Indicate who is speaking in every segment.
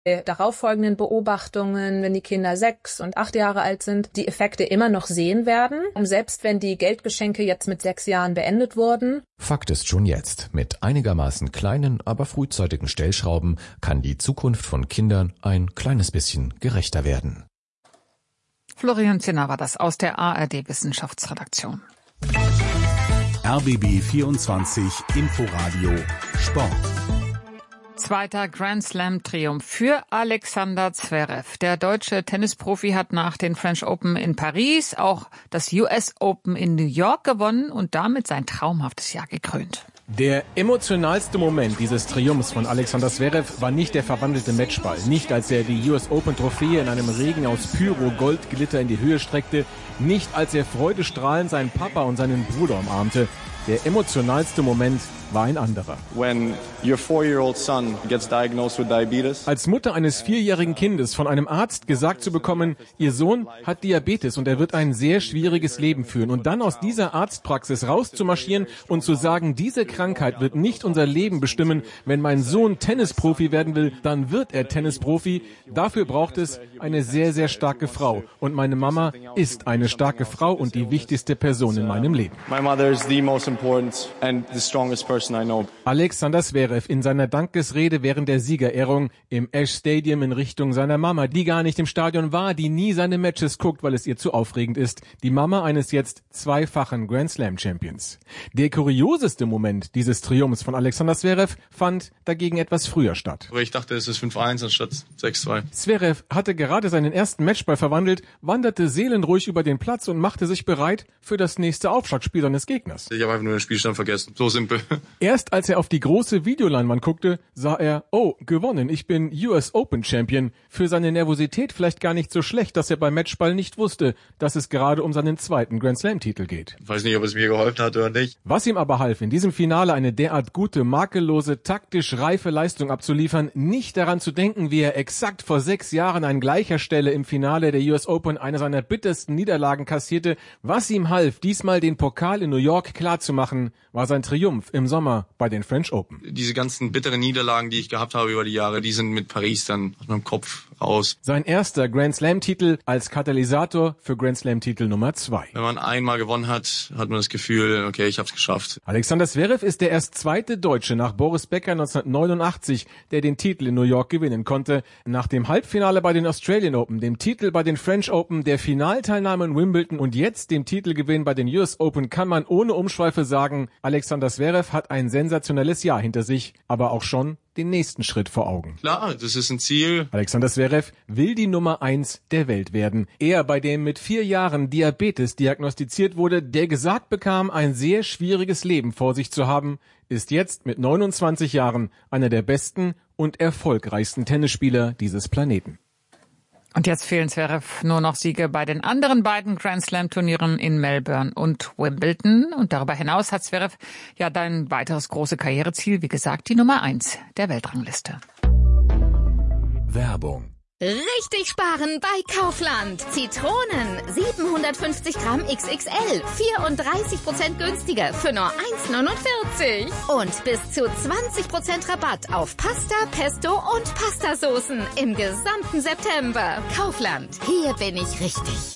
Speaker 1: darauffolgenden Beobachtungen, wenn die Kinder 6 und 8 Jahre alt sind, die Effekte immer noch sehen werden. Und selbst wenn die Geldgeschenke jetzt mit 6 Jahren beendet wurden.
Speaker 2: Fakt ist schon jetzt, mit einigermaßen kleinen, aber frühzeitigen Stellschrauben kann die Zukunft von Kindern ein kleines bisschen gerechter werden.
Speaker 3: Florian Zinner war das aus der ARD-Wissenschaftsredaktion.
Speaker 4: RBB 24 Inforadio Sport.
Speaker 3: Zweiter Grand Slam-Triumph für Alexander Zverev. Der deutsche Tennisprofi hat nach den French Open in Paris auch das US Open in New York gewonnen und damit sein traumhaftes Jahr gekrönt.
Speaker 5: Der emotionalste Moment dieses Triumphs von Alexander Zverev war nicht der verwandelte Matchball. Nicht, als er die US Open-Trophäe in einem Regen aus Pyro-Goldglitter in die Höhe streckte. Nicht, als er freudestrahlend seinen Papa und seinen Bruder umarmte. Der emotionalste Moment war ein anderer.
Speaker 6: When your 4-year-old son gets diagnosed with diabetes.
Speaker 5: Als Mutter eines 4-jährigen Kindes von einem Arzt gesagt zu bekommen, ihr Sohn hat Diabetes und er wird ein sehr schwieriges Leben führen. Und dann aus dieser Arztpraxis rauszumarschieren und zu sagen, diese Krankheit wird nicht unser Leben bestimmen. Wenn mein Sohn Tennisprofi werden will, dann wird er Tennisprofi. Dafür braucht es eine sehr, sehr starke Frau. Und meine Mama ist eine starke Frau und die wichtigste Person in meinem Leben.
Speaker 6: My mother is the most important and the strongest person I know.
Speaker 5: Alexander Zverev in seiner Dankesrede während der Siegerehrung im Ash Stadium in Richtung seiner Mama, die gar nicht im Stadion war, die nie seine Matches guckt, weil es ihr zu aufregend ist. Die Mama eines jetzt zweifachen Grand Slam Champions. Der kurioseste Moment dieses Triumphs von Alexander Zverev fand dagegen etwas früher statt.
Speaker 6: Aber ich dachte, es ist 5-1 anstatt 6-2.
Speaker 5: Zverev hatte gerade seinen ersten Matchball verwandelt, wanderte seelenruhig über den Platz und machte sich bereit für das nächste Aufschlagspiel seines Gegners.
Speaker 6: Ich habe einfach nur den Spielstand vergessen. So simpel.
Speaker 5: Erst als er auf die große Videoleinwand guckte, sah er, oh, gewonnen, ich bin US Open Champion. Für seine Nervosität vielleicht gar nicht so schlecht, dass er beim Matchball nicht wusste, dass es gerade um seinen zweiten Grand Slam Titel geht.
Speaker 6: Ich weiß nicht, ob es mir geholfen hat oder nicht.
Speaker 5: Was ihm aber half, in diesem Finale eine derart gute, makellose, taktisch reife Leistung abzuliefern, nicht daran zu denken, wie er exakt vor 6 Jahren an gleicher Stelle im Finale der US Open eine seiner bittersten Niederlagen kassierte. Was ihm half, diesmal den Pokal in New York klarzumachen, war sein Triumph im Sommer bei den French Open.
Speaker 6: Diese ganzen bitteren Niederlagen, die ich gehabt habe über die Jahre, die sind mit Paris dann aus meinem Kopf raus.
Speaker 5: Sein erster Grand Slam-Titel als Katalysator für Grand Slam-Titel Nummer 2.
Speaker 6: Wenn man einmal gewonnen hat, hat man das Gefühl, okay, ich hab's geschafft.
Speaker 5: Alexander Zverev ist der erst zweite Deutsche nach Boris Becker 1989, der den Titel in New York gewinnen konnte. Nach dem Halbfinale bei den Australian Open, dem Titel bei den French Open, der Finalteilnahme in Wimbledon und jetzt dem Titelgewinn bei den US Open kann man ohne Umschweife sagen, Alexander Zverev hat ein sensationelles Jahr hinter sich, aber auch schon den nächsten Schritt vor Augen.
Speaker 6: Klar, das ist ein Ziel.
Speaker 5: Alexander Zverev will die Nummer 1 der Welt werden. Er, bei dem mit 4 Jahren Diabetes diagnostiziert wurde, der gesagt bekam, ein sehr schwieriges Leben vor sich zu haben, ist jetzt mit 29 Jahren einer der besten und erfolgreichsten Tennisspieler dieses Planeten.
Speaker 3: Und jetzt fehlen Zverev nur noch Siege bei den anderen beiden Grand Slam Turnieren in Melbourne und Wimbledon. Und darüber hinaus hat Zverev ja ein weiteres große Karriereziel, wie gesagt, die Nummer 1 der Weltrangliste.
Speaker 2: Werbung.
Speaker 7: Richtig sparen bei Kaufland. Zitronen 750 Gramm XXL, 34% günstiger für nur 1,49. Und bis zu 20% Rabatt auf Pasta, Pesto und Pastasoßen im gesamten September. Kaufland, hier bin ich richtig.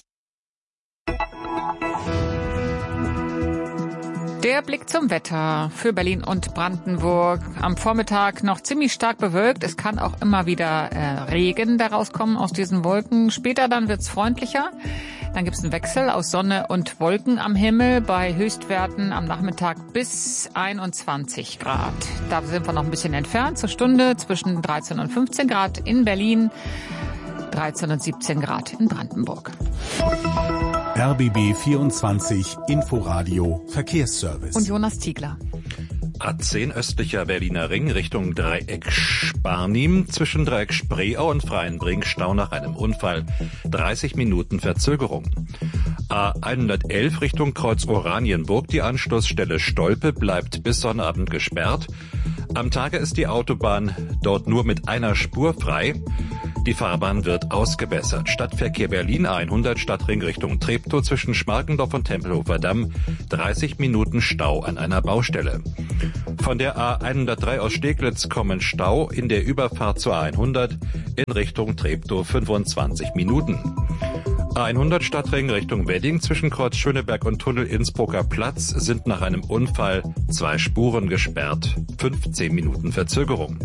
Speaker 3: Der Blick zum Wetter für Berlin und Brandenburg. Am Vormittag noch ziemlich stark bewölkt. Es kann auch immer wieder Regen daraus kommen aus diesen Wolken. Später dann wird's freundlicher. Dann gibt's einen Wechsel aus Sonne und Wolken am Himmel bei Höchstwerten am Nachmittag bis 21 Grad. Da sind wir noch ein bisschen entfernt zur Stunde zwischen 13 und 15 Grad in Berlin, 13 und 17 Grad in Brandenburg.
Speaker 4: RBB 24 Inforadio Verkehrsservice.
Speaker 3: Und Jonas Ziegler.
Speaker 8: A10 östlicher Berliner Ring Richtung Dreieck Sparnim. Zwischen Dreieck Spreeau und Freienbrink Stau nach einem Unfall. 30 Minuten Verzögerung. A111 Richtung Kreuz Oranienburg. Die Anschlussstelle Stolpe bleibt bis Sonnabend gesperrt. Am Tage ist die Autobahn dort nur mit einer Spur frei. Die Fahrbahn wird ausgebessert. Stadtverkehr Berlin A100 Stadtring Richtung Treptow zwischen Schmarkendorf und Tempelhofer Damm. 30 Minuten Stau an einer Baustelle. Von der A103 aus Steglitz kommen Stau in der Überfahrt zur A100 in Richtung Treptow 25 Minuten. A100 Stadtring Richtung Wedding zwischen Kreuz Schöneberg und Tunnel Innsbrucker Platz sind nach einem Unfall 2 Spuren gesperrt. 15 Minuten Verzögerung.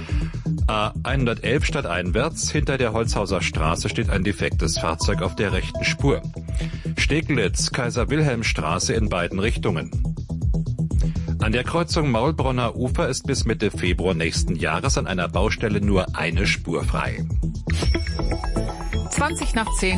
Speaker 8: A111 stadteinwärts hinter der Holzhauser Straße steht ein defektes Fahrzeug auf der rechten Spur. Steglitz, Kaiser-Wilhelm-Straße in beiden Richtungen. An der Kreuzung Maulbronner Ufer ist bis Mitte Februar nächsten Jahres an einer Baustelle nur eine Spur frei.
Speaker 3: 20 nach 10.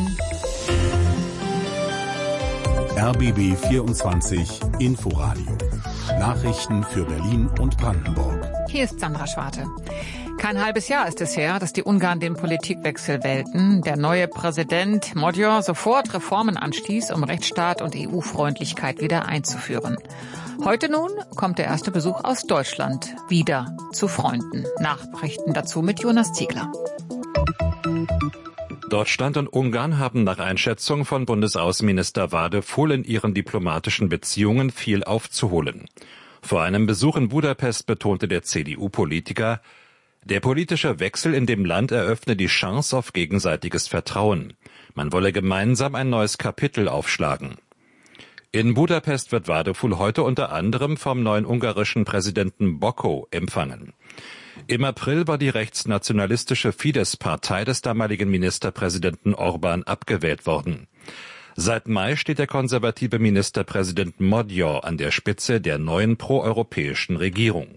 Speaker 4: RBB 24 Inforadio. Nachrichten für Berlin und Brandenburg.
Speaker 3: Hier ist Sandra Schwarte. Kein halbes Jahr ist es her, dass die Ungarn den Politikwechsel wählten. Der neue Präsident Magyar sofort Reformen anstieß, um Rechtsstaat und EU-Freundlichkeit wieder einzuführen. Heute nun kommt der erste Besuch aus Deutschland wieder zu Freunden. Nachrichten dazu mit Jonas Ziegler.
Speaker 8: Deutschland und Ungarn haben nach Einschätzung von Bundesaußenminister Wadefuhl in ihren diplomatischen Beziehungen viel aufzuholen. Vor einem Besuch in Budapest betonte der CDU-Politiker, der politische Wechsel in dem Land eröffne die Chance auf gegenseitiges Vertrauen. Man wolle gemeinsam ein neues Kapitel aufschlagen. In Budapest wird Wadefuhl heute unter anderem vom neuen ungarischen Präsidenten Bokko empfangen. Im April war die rechtsnationalistische Fidesz-Partei des damaligen Ministerpräsidenten Orbán abgewählt worden. Seit Mai steht der konservative Ministerpräsident Magyar an der Spitze der neuen proeuropäischen Regierung.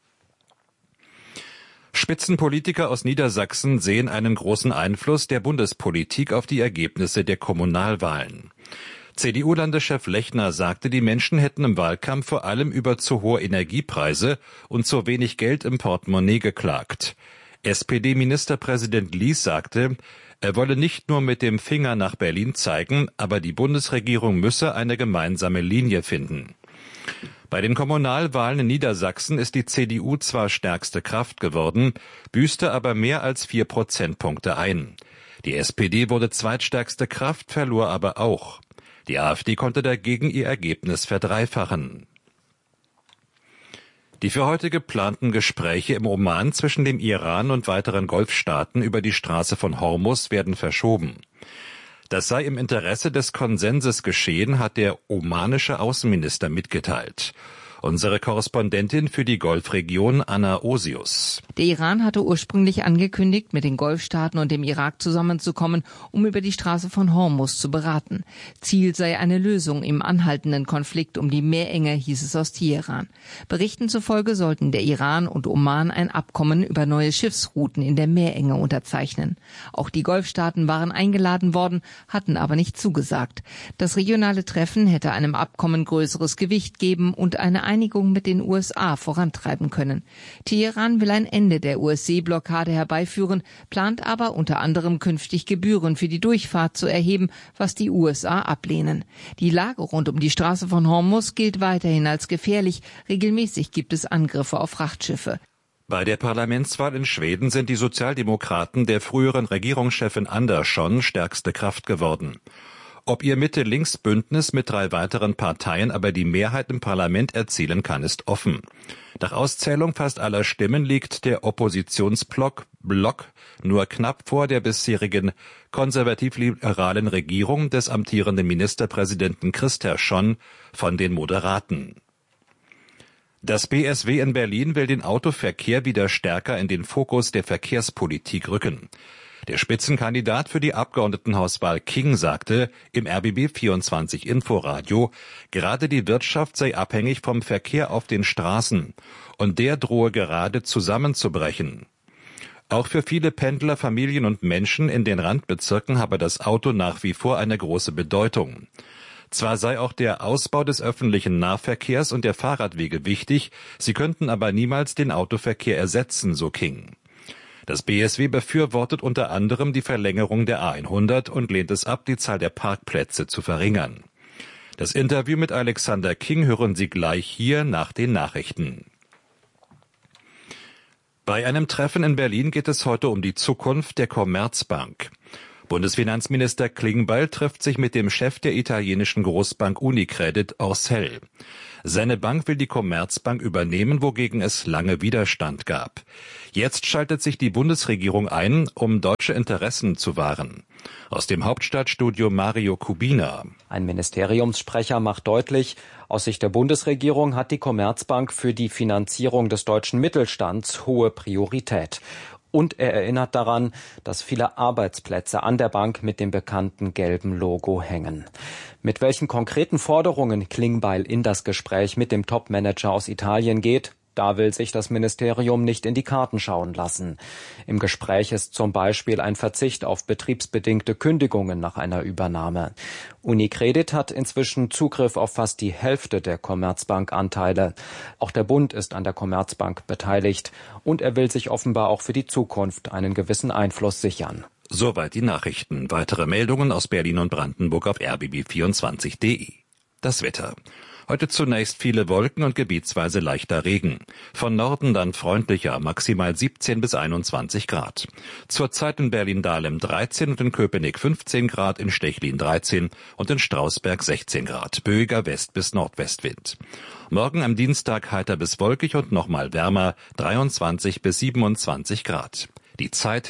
Speaker 8: Spitzenpolitiker aus Niedersachsen sehen einen großen Einfluss der Bundespolitik auf die Ergebnisse der Kommunalwahlen. CDU-Landeschef Lechner sagte, die Menschen hätten im Wahlkampf vor allem über zu hohe Energiepreise und zu wenig Geld im Portemonnaie geklagt. SPD-Ministerpräsident Lies sagte, er wolle nicht nur mit dem Finger nach Berlin zeigen, aber die Bundesregierung müsse eine gemeinsame Linie finden. Bei den Kommunalwahlen in Niedersachsen ist die CDU zwar stärkste Kraft geworden, büßte aber mehr als 4 Prozentpunkte ein. Die SPD wurde zweitstärkste Kraft, verlor aber auch. Die AfD konnte dagegen ihr Ergebnis verdreifachen. Die für heute geplanten Gespräche im Oman zwischen dem Iran und weiteren Golfstaaten über die Straße von Hormuz werden verschoben. Das sei im Interesse des Konsenses geschehen, hat der omanische Außenminister mitgeteilt. Unsere Korrespondentin für die Golfregion, Anna Osius.
Speaker 9: Der Iran hatte ursprünglich angekündigt, mit den Golfstaaten und dem Irak zusammenzukommen, um über die Straße von Hormuz zu beraten. Ziel sei eine Lösung im anhaltenden Konflikt um die Meerenge, hieß es aus Teheran. Berichten zufolge sollten der Iran und Oman ein Abkommen über neue Schiffsrouten in der Meerenge unterzeichnen. Auch die Golfstaaten waren eingeladen worden, hatten aber nicht zugesagt. Das regionale Treffen hätte einem Abkommen größeres Gewicht geben und eine Einigung mit den USA vorantreiben können. Teheran will ein Ende der US-Seeblockade herbeiführen, plant aber unter anderem künftig Gebühren für die Durchfahrt zu erheben, was die USA ablehnen. Die Lage rund um die Straße von Hormuz gilt weiterhin als gefährlich. Regelmäßig gibt es Angriffe auf Frachtschiffe.
Speaker 8: Bei der Parlamentswahl in Schweden sind die Sozialdemokraten der früheren Regierungschefin Andersson stärkste Kraft geworden. Ob ihr Mitte-Links-Bündnis mit 3 weiteren Parteien aber die Mehrheit im Parlament erzielen kann, ist offen. Nach Auszählung fast aller Stimmen liegt der Oppositionsblock nur knapp vor der bisherigen konservativ-liberalen Regierung des amtierenden Ministerpräsidenten Kristersson von den Moderaten. Das BSW in Berlin will den Autoverkehr wieder stärker in den Fokus der Verkehrspolitik rücken. Der Spitzenkandidat für die Abgeordnetenhauswahl King sagte im RBB 24 Inforadio, gerade die Wirtschaft sei abhängig vom Verkehr auf den Straßen und der drohe gerade zusammenzubrechen. Auch für viele Pendler, Familien und Menschen in den Randbezirken habe das Auto nach wie vor eine große Bedeutung. Zwar sei auch der Ausbau des öffentlichen Nahverkehrs und der Fahrradwege wichtig, sie könnten aber niemals den Autoverkehr ersetzen, so King. Das BSW befürwortet unter anderem die Verlängerung der A100 und lehnt es ab, die Zahl der Parkplätze zu verringern. Das Interview mit Alexander King hören Sie gleich hier nach den Nachrichten. Bei einem Treffen in Berlin geht es heute um die Zukunft der Commerzbank. Bundesfinanzminister Klingbeil trifft sich mit dem Chef der italienischen Großbank Unicredit, Orsel. Seine Bank will die Commerzbank übernehmen, wogegen es lange Widerstand gab. Jetzt schaltet sich die Bundesregierung ein, um deutsche Interessen zu wahren. Aus dem Hauptstadtstudio Mario Kubina.
Speaker 10: Ein Ministeriumssprecher macht deutlich, aus Sicht der Bundesregierung hat die Commerzbank für die Finanzierung des deutschen Mittelstands hohe Priorität. Und er erinnert daran, dass viele Arbeitsplätze an der Bank mit dem bekannten gelben Logo hängen. Mit welchen konkreten Forderungen Klingbeil in das Gespräch mit dem Topmanager aus Italien geht, da will sich das Ministerium nicht in die Karten schauen lassen. Im Gespräch ist zum Beispiel ein Verzicht auf betriebsbedingte Kündigungen nach einer Übernahme. Unicredit hat inzwischen Zugriff auf fast die Hälfte der Commerzbank-Anteile. Auch der Bund ist an der Commerzbank beteiligt und er will sich offenbar auch für die Zukunft einen gewissen Einfluss sichern.
Speaker 8: Soweit die Nachrichten. Weitere Meldungen aus Berlin und Brandenburg auf rbb24.de. Das Wetter. Heute zunächst viele Wolken und gebietsweise leichter Regen. Von Norden dann freundlicher, maximal 17 bis 21 Grad. Zurzeit in Berlin-Dahlem 13 und in Köpenick 15 Grad, in Stechlin 13 und in Strausberg 16 Grad. Böiger West- bis Nordwestwind. Morgen am Dienstag heiter bis wolkig und nochmal wärmer, 23 bis 27 Grad. Die Zeit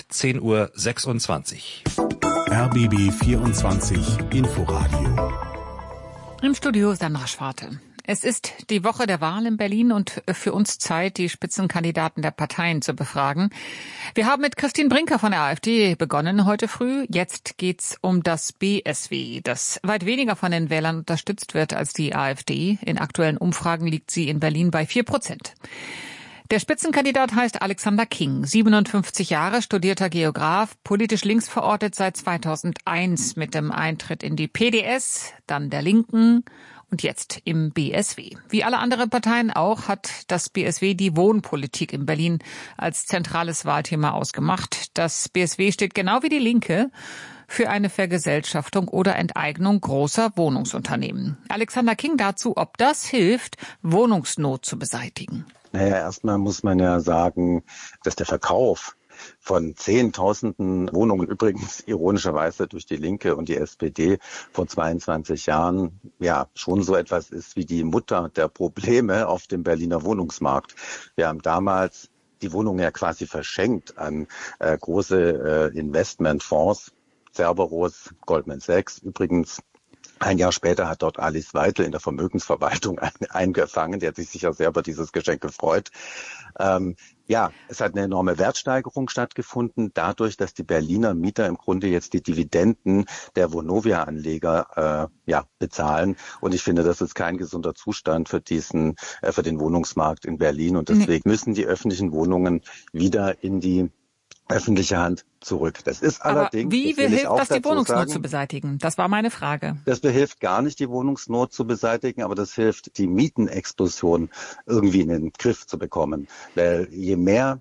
Speaker 8: 10:26 Uhr.
Speaker 4: RBB 24 Inforadio.
Speaker 3: Im Studio Sandra Schwarte. Es ist die Woche der Wahl in Berlin und für uns Zeit, die Spitzenkandidaten der Parteien zu befragen. Wir haben mit Christine Brinker von der AfD begonnen heute früh. Jetzt geht's um das BSW, das weit weniger von den Wählern unterstützt wird als die AfD. In aktuellen Umfragen liegt sie in Berlin bei 4%. Der Spitzenkandidat heißt Alexander King, 57 Jahre, studierter Geograf, politisch links verortet seit 2001 mit dem Eintritt in die PDS, dann der Linken und jetzt im BSW. Wie alle anderen Parteien auch hat das BSW die Wohnpolitik in Berlin als zentrales Wahlthema ausgemacht. Das BSW steht genau wie die Linke für eine Vergesellschaftung oder Enteignung großer Wohnungsunternehmen. Alexander King dazu, ob das hilft, Wohnungsnot zu beseitigen.
Speaker 11: Naja, erstmal muss man ja sagen, dass der Verkauf von Zehntausenden Wohnungen, übrigens ironischerweise durch die Linke und die SPD vor 22 Jahren, ja schon so etwas ist wie die Mutter der Probleme auf dem Berliner Wohnungsmarkt. Wir haben damals die Wohnungen ja quasi verschenkt an große Investmentfonds, Cerberus, Goldman Sachs. Übrigens, ein Jahr später hat dort Alice Weidel in der Vermögensverwaltung eingefangen. Die hat sich sicher sehr über dieses Geschenk gefreut. Ja, es hat eine enorme Wertsteigerung stattgefunden, dadurch, dass die Berliner Mieter im Grunde jetzt die Dividenden der Vonovia-Anleger bezahlen. Und ich finde, das ist kein gesunder Zustand für den Wohnungsmarkt in Berlin. Und deswegen müssen die öffentlichen Wohnungen wieder in die öffentliche Hand zurück. Das ist allerdings.
Speaker 3: Aber wie hilft das, die Wohnungsnot zu beseitigen? Das war meine Frage.
Speaker 11: Das behilft gar nicht, die Wohnungsnot zu beseitigen, aber das hilft, die Mietenexplosion irgendwie in den Griff zu bekommen. Weil je mehr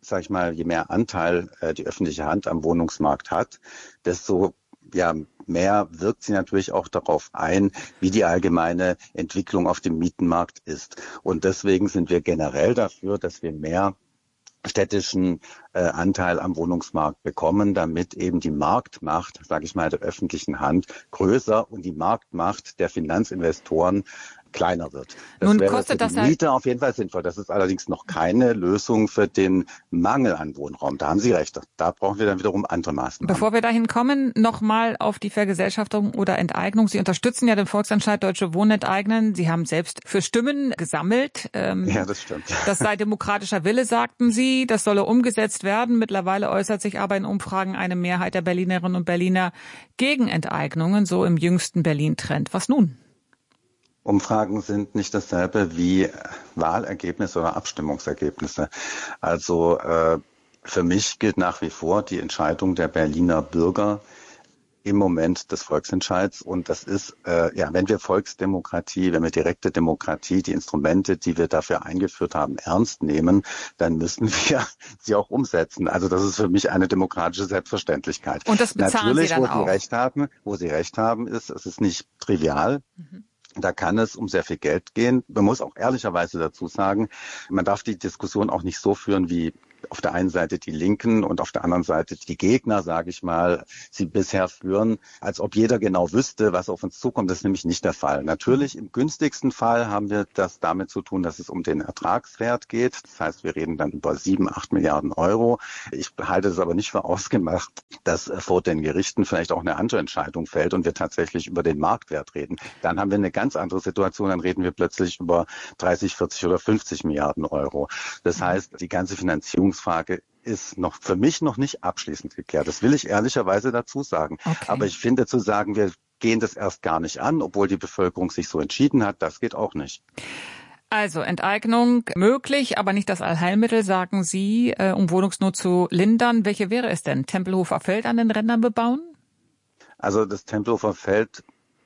Speaker 11: Anteil die öffentliche Hand am Wohnungsmarkt hat, desto mehr wirkt sie natürlich auch darauf ein, wie die allgemeine Entwicklung auf dem Mietenmarkt ist. Und deswegen sind wir generell dafür, dass wir mehr städtischen Anteil am Wohnungsmarkt bekommen, damit eben die Marktmacht, sage ich mal, der öffentlichen Hand größer und die Marktmacht der Finanzinvestoren kleiner wird. Das
Speaker 3: Nun
Speaker 11: wäre
Speaker 3: kostet
Speaker 11: für die Mieter auf jeden Fall sinnvoll. Das ist allerdings noch keine Lösung für den Mangel an Wohnraum. Da haben Sie recht. Da brauchen wir dann wiederum andere Maßnahmen.
Speaker 3: Bevor wir dahin kommen, nochmal auf die Vergesellschaftung oder Enteignung. Sie unterstützen ja den Volksentscheid Deutsche Wohnen enteignen. Sie haben selbst für Stimmen gesammelt.
Speaker 11: Ja, das stimmt.
Speaker 3: Das sei demokratischer Wille, sagten Sie. Das solle umgesetzt werden. Mittlerweile äußert sich aber in Umfragen eine Mehrheit der Berlinerinnen und Berliner gegen Enteignungen, so im jüngsten Berlin-Trend. Was nun?
Speaker 11: Umfragen sind nicht dasselbe wie Wahlergebnisse oder Abstimmungsergebnisse. Also für mich gilt nach wie vor die Entscheidung der Berliner Bürger im Moment des Volksentscheids. Und das ist, wenn wir Volksdemokratie, wenn wir direkte Demokratie, die Instrumente, die wir dafür eingeführt haben, ernst nehmen, dann müssen wir sie auch umsetzen. Also das ist für mich eine demokratische Selbstverständlichkeit.
Speaker 3: Und das bezahlen
Speaker 11: natürlich,
Speaker 3: Sie dann auch.
Speaker 11: Wo Sie recht haben, ist, es ist nicht trivial. Da kann es um sehr viel Geld gehen. Man muss auch ehrlicherweise dazu sagen, man darf die Diskussion auch nicht so führen, wie auf der einen Seite die Linken und auf der anderen Seite die Gegner, sage ich mal, sie bisher führen, als ob jeder genau wüsste, was auf uns zukommt. Das ist nämlich nicht der Fall. Natürlich im günstigsten Fall haben wir das damit zu tun, dass es um den Ertragswert geht. Das heißt, wir reden dann über 7-8 Milliarden Euro. Ich halte es aber nicht für ausgemacht, dass vor den Gerichten vielleicht auch eine andere Entscheidung fällt und wir tatsächlich über den Marktwert reden. Dann haben wir eine ganz andere Situation. Dann reden wir plötzlich über 30, 40 oder 50 Milliarden Euro. Das heißt, die ganze Finanzierungsfrage ist für mich noch nicht abschließend geklärt. Das will ich ehrlicherweise dazu sagen. Okay. Aber ich finde, zu sagen, wir gehen das erst gar nicht an, obwohl die Bevölkerung sich so entschieden hat, das geht auch nicht.
Speaker 3: Also Enteignung möglich, aber nicht das Allheilmittel, sagen Sie, um Wohnungsnot zu lindern. Welche wäre es denn? Tempelhofer Feld an den Rändern bebauen?
Speaker 11: Also das Tempelhofer Feld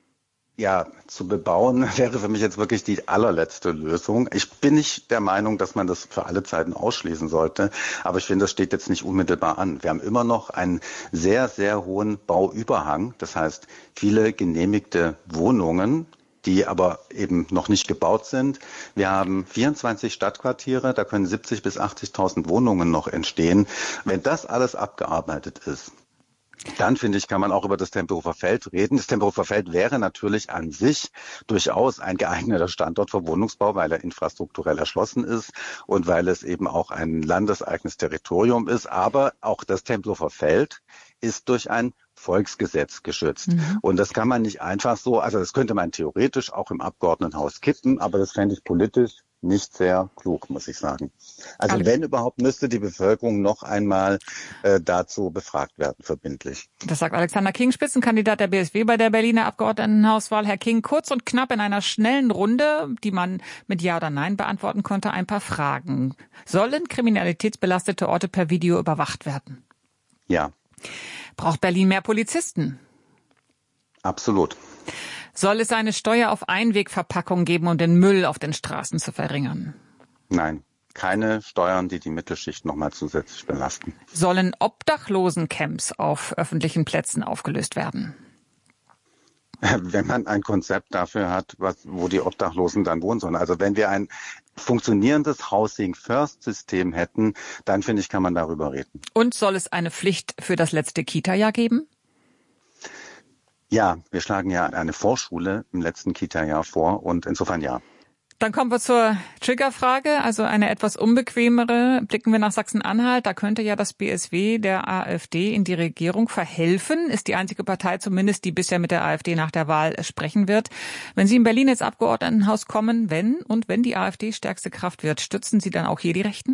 Speaker 11: zu bebauen, wäre für mich jetzt wirklich die allerletzte Lösung. Ich bin nicht der Meinung, dass man das für alle Zeiten ausschließen sollte, aber ich finde, das steht jetzt nicht unmittelbar an. Wir haben immer noch einen sehr, sehr hohen Bauüberhang, das heißt viele genehmigte Wohnungen, die aber eben noch nicht gebaut sind. Wir haben 24 Stadtquartiere, da können 70.000 bis 80.000 Wohnungen noch entstehen. Wenn das alles abgearbeitet ist, dann, finde ich, kann man auch über das Tempelhofer Feld reden. Das Tempelhofer Feld wäre natürlich an sich durchaus ein geeigneter Standort für Wohnungsbau, weil er infrastrukturell erschlossen ist und weil es eben auch ein landeseigenes Territorium ist. Aber auch das Tempelhofer Feld ist durch ein Volksgesetz geschützt. Und das kann man nicht einfach so, also das könnte man theoretisch auch im Abgeordnetenhaus kippen, aber das fände ich politisch nicht sehr klug, muss ich sagen. Also wenn überhaupt, müsste die Bevölkerung noch einmal dazu befragt werden, verbindlich.
Speaker 3: Das sagt Alexander King, Spitzenkandidat der BSW bei der Berliner Abgeordnetenhauswahl. Herr King, kurz und knapp in einer schnellen Runde, die man mit Ja oder Nein beantworten konnte, ein paar Fragen. Sollen kriminalitätsbelastete Orte per Video überwacht werden?
Speaker 11: Ja.
Speaker 3: Braucht Berlin mehr Polizisten?
Speaker 11: Absolut.
Speaker 3: Soll es eine Steuer auf Einwegverpackungen geben, um den Müll auf den Straßen zu verringern?
Speaker 11: Nein, keine Steuern, die die Mittelschicht nochmal zusätzlich belasten.
Speaker 3: Sollen Obdachlosencamps auf öffentlichen Plätzen aufgelöst werden?
Speaker 11: Wenn man ein Konzept dafür hat, wo die Obdachlosen dann wohnen sollen. Also wenn wir ein funktionierendes Housing-First-System hätten, dann finde ich, kann man darüber reden.
Speaker 3: Und soll es eine Pflicht für das letzte Kita-Jahr geben?
Speaker 11: Ja, wir schlagen ja eine Vorschule im letzten Kita-Jahr vor und insofern ja.
Speaker 3: Dann kommen wir zur Triggerfrage, also eine etwas unbequemere. Blicken wir nach Sachsen-Anhalt. Da könnte ja das BSW der AfD in die Regierung verhelfen. Ist die einzige Partei zumindest, die bisher mit der AfD nach der Wahl sprechen wird. Wenn Sie in Berlin ins Abgeordnetenhaus kommen, wenn die AfD stärkste Kraft wird, stützen Sie dann auch hier die Rechten?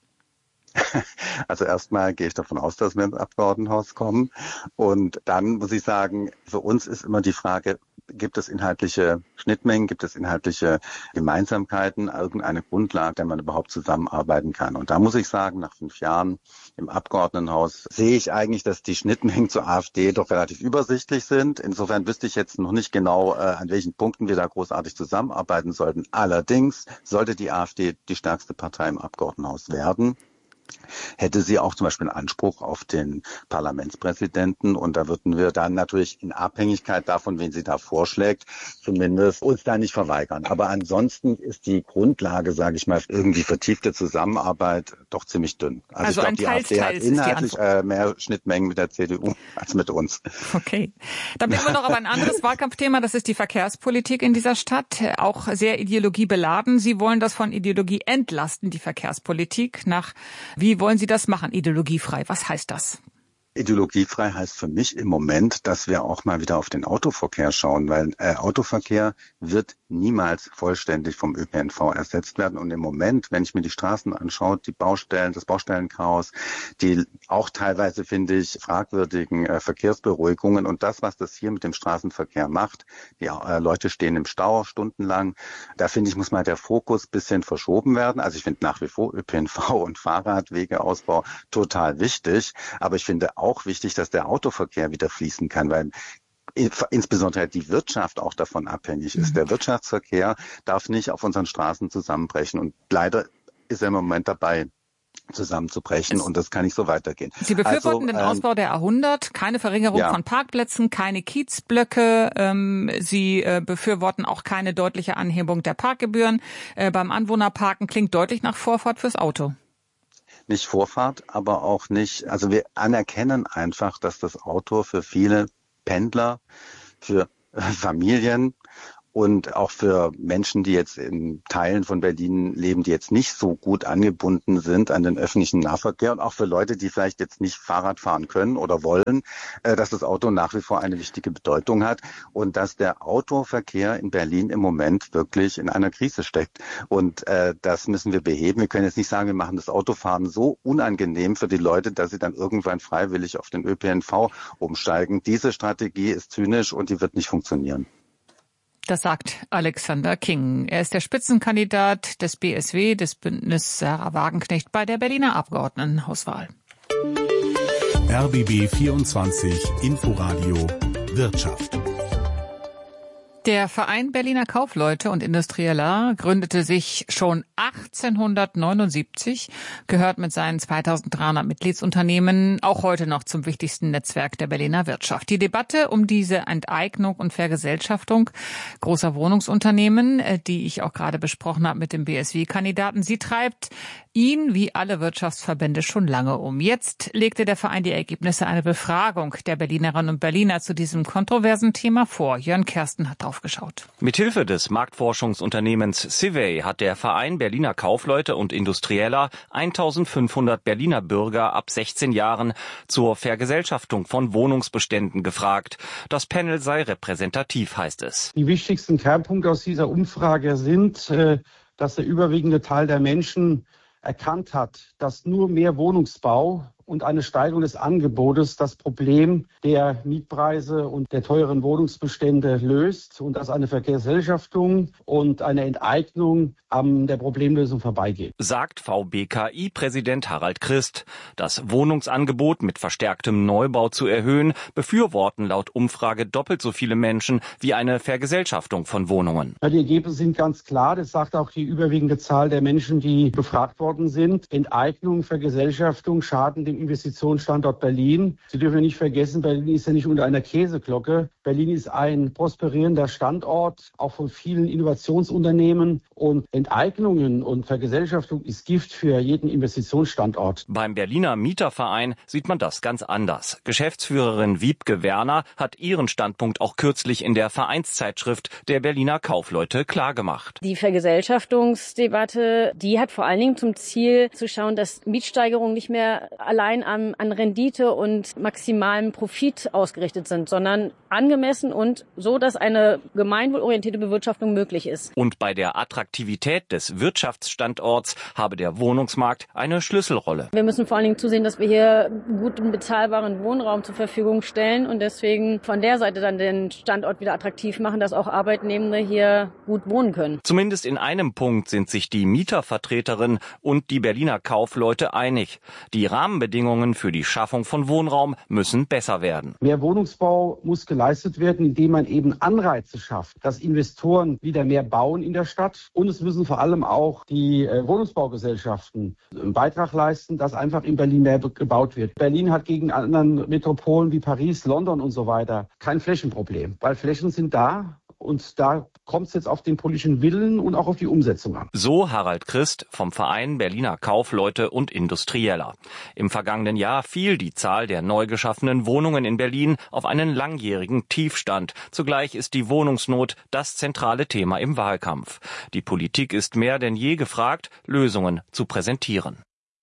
Speaker 11: Also erstmal gehe ich davon aus, dass wir ins Abgeordnetenhaus kommen. Und dann muss ich sagen, für uns ist immer die Frage, gibt es inhaltliche Schnittmengen, gibt es inhaltliche Gemeinsamkeiten, irgendeine Grundlage, der man überhaupt zusammenarbeiten kann. Und da muss ich sagen, nach 5 Jahren im Abgeordnetenhaus sehe ich eigentlich, dass die Schnittmengen zur AfD doch relativ übersichtlich sind. Insofern wüsste ich jetzt noch nicht genau, an welchen Punkten wir da großartig zusammenarbeiten sollten. Allerdings sollte die AfD die stärkste Partei im Abgeordnetenhaus werden, hätte sie auch zum Beispiel einen Anspruch auf den Parlamentspräsidenten. Und da würden wir dann natürlich in Abhängigkeit davon, wen sie da vorschlägt, zumindest uns da nicht verweigern. Aber ansonsten ist die Grundlage, sage ich mal, irgendwie vertiefte Zusammenarbeit doch ziemlich dünn. Also ich glaube, die AfD hat inhaltlich mehr Schnittmengen mit der CDU als mit uns.
Speaker 3: Okay. Dann blicken wir noch auf ein anderes Wahlkampfthema. Das ist die Verkehrspolitik in dieser Stadt. Auch sehr ideologiebeladen. Sie wollen das von Ideologie entlasten, die Verkehrspolitik. Wie wollen Sie das machen, ideologiefrei? Was heißt das?
Speaker 11: Ideologiefrei heißt für mich im Moment, dass wir auch mal wieder auf den Autoverkehr schauen, weil Autoverkehr wird niemals vollständig vom ÖPNV ersetzt werden. Und im Moment, wenn ich mir die Straßen anschaue, die Baustellen, das Baustellenchaos, die auch teilweise, finde ich, fragwürdigen Verkehrsberuhigungen und das, was das hier mit dem Straßenverkehr macht, die Leute stehen im Stau stundenlang, da finde ich, muss mal der Fokus ein bisschen verschoben werden. Also ich finde nach wie vor ÖPNV und Fahrradwegeausbau total wichtig, aber ich finde auch wichtig, dass der Autoverkehr wieder fließen kann, weil insbesondere die Wirtschaft auch davon abhängig ist. Der Wirtschaftsverkehr darf nicht auf unseren Straßen zusammenbrechen und leider ist er im Moment dabei, zusammenzubrechen und das kann nicht so weitergehen.
Speaker 3: Sie befürworten den Ausbau der A100, keine Verringerung von Parkplätzen, keine Kiezblöcke. Sie befürworten auch keine deutliche Anhebung der Parkgebühren. Beim Anwohnerparken klingt deutlich nach Vorfahrt fürs Auto.
Speaker 11: nicht Vorfahrt, aber auch nicht, also wir anerkennen einfach, dass das Auto für viele Pendler, für Familien und auch für Menschen, die jetzt in Teilen von Berlin leben, die jetzt nicht so gut angebunden sind an den öffentlichen Nahverkehr und auch für Leute, die vielleicht jetzt nicht Fahrrad fahren können oder wollen, dass das Auto nach wie vor eine wichtige Bedeutung hat und dass der Autoverkehr in Berlin im Moment wirklich in einer Krise steckt. Und das müssen wir beheben. Wir können jetzt nicht sagen, wir machen das Autofahren so unangenehm für die Leute, dass sie dann irgendwann freiwillig auf den ÖPNV umsteigen. Diese Strategie ist zynisch und die wird nicht funktionieren.
Speaker 3: Das sagt Alexander King. Er ist der Spitzenkandidat des BSW, des Bündnis Sarah Wagenknecht, bei der Berliner Abgeordnetenhauswahl.
Speaker 4: RBB 24 Inforadio Wirtschaft.
Speaker 3: Der Verein Berliner Kaufleute und Industrieller gründete sich schon 1879, gehört mit seinen 2300 Mitgliedsunternehmen auch heute noch zum wichtigsten Netzwerk der Berliner Wirtschaft. Die Debatte um diese Enteignung und Vergesellschaftung großer Wohnungsunternehmen, die ich auch gerade besprochen habe mit dem BSW-Kandidaten, sie treibt ihn wie alle Wirtschaftsverbände schon lange um. Jetzt legte der Verein die Ergebnisse einer Befragung der Berlinerinnen und Berliner zu diesem kontroversen Thema vor. Jörn Kersten hat draufgeschaut.
Speaker 12: Mithilfe des Marktforschungsunternehmens Civey hat der Verein Berliner Kaufleute und Industrieller 1500 Berliner Bürger ab 16 Jahren zur Vergesellschaftung von Wohnungsbeständen gefragt. Das Panel sei repräsentativ, heißt es.
Speaker 13: Die wichtigsten Kernpunkte aus dieser Umfrage sind, dass der überwiegende Teil der Menschen erkannt hat, dass nur mehr Wohnungsbau und eine Steigerung des Angebotes das Problem der Mietpreise und der teuren Wohnungsbestände löst und dass eine Vergesellschaftung und eine Enteignung an der Problemlösung vorbeigeht.
Speaker 12: Sagt VBKI-Präsident Harald Christ. Das Wohnungsangebot mit verstärktem Neubau zu erhöhen, befürworten laut Umfrage doppelt so viele Menschen wie eine Vergesellschaftung von Wohnungen.
Speaker 13: Ja, die Ergebnisse sind ganz klar. Das sagt auch die überwiegende Zahl der Menschen, die befragt worden sind. Enteignung, Vergesellschaftung schaden dem Investitionsstandort Berlin. Sie dürfen nicht vergessen, Berlin ist ja nicht unter einer Käseglocke. Berlin ist ein prosperierender Standort, auch von vielen Innovationsunternehmen. Und Enteignungen und Vergesellschaftung ist Gift für jeden Investitionsstandort.
Speaker 12: Beim Berliner Mieterverein sieht man das ganz anders. Geschäftsführerin Wiebke Werner hat ihren Standpunkt auch kürzlich in der Vereinszeitschrift der Berliner Kaufleute klargemacht.
Speaker 14: Die Vergesellschaftungsdebatte, die hat vor allen Dingen zum Ziel zu schauen, dass Mietsteigerungen nicht mehr allein an Rendite und maximalem Profit ausgerichtet sind, sondern angemessen und so, dass eine gemeinwohlorientierte Bewirtschaftung möglich ist.
Speaker 12: Und bei der Attraktivität des Wirtschaftsstandorts habe der Wohnungsmarkt eine Schlüsselrolle.
Speaker 14: Wir müssen vor allen Dingen zusehen, dass wir hier guten, bezahlbaren Wohnraum zur Verfügung stellen und deswegen von der Seite dann den Standort wieder attraktiv machen, dass auch Arbeitnehmende hier gut wohnen können.
Speaker 12: Zumindest in einem Punkt sind sich die Mietervertreterin und die Berliner Kaufleute einig. Die Rahmenbedingungen für die Schaffung von Wohnraum müssen besser werden.
Speaker 13: Mehr Wohnungsbau muss geleistet werden, indem man eben Anreize schafft, dass Investoren wieder mehr bauen in der Stadt. Und es müssen vor allem auch die Wohnungsbaugesellschaften einen Beitrag leisten, dass einfach in Berlin mehr gebaut wird. Berlin hat gegen anderen Metropolen wie Paris, London und so weiter kein Flächenproblem, weil Flächen sind da. Und da kommt es jetzt auf den politischen Willen und auch auf die Umsetzung an.
Speaker 12: So Harald Christ vom Verein Berliner Kaufleute und Industrieller. Im vergangenen Jahr fiel die Zahl der neu geschaffenen Wohnungen in Berlin auf einen langjährigen Tiefstand. Zugleich ist die Wohnungsnot das zentrale Thema im Wahlkampf. Die Politik ist mehr denn je gefragt, Lösungen zu präsentieren.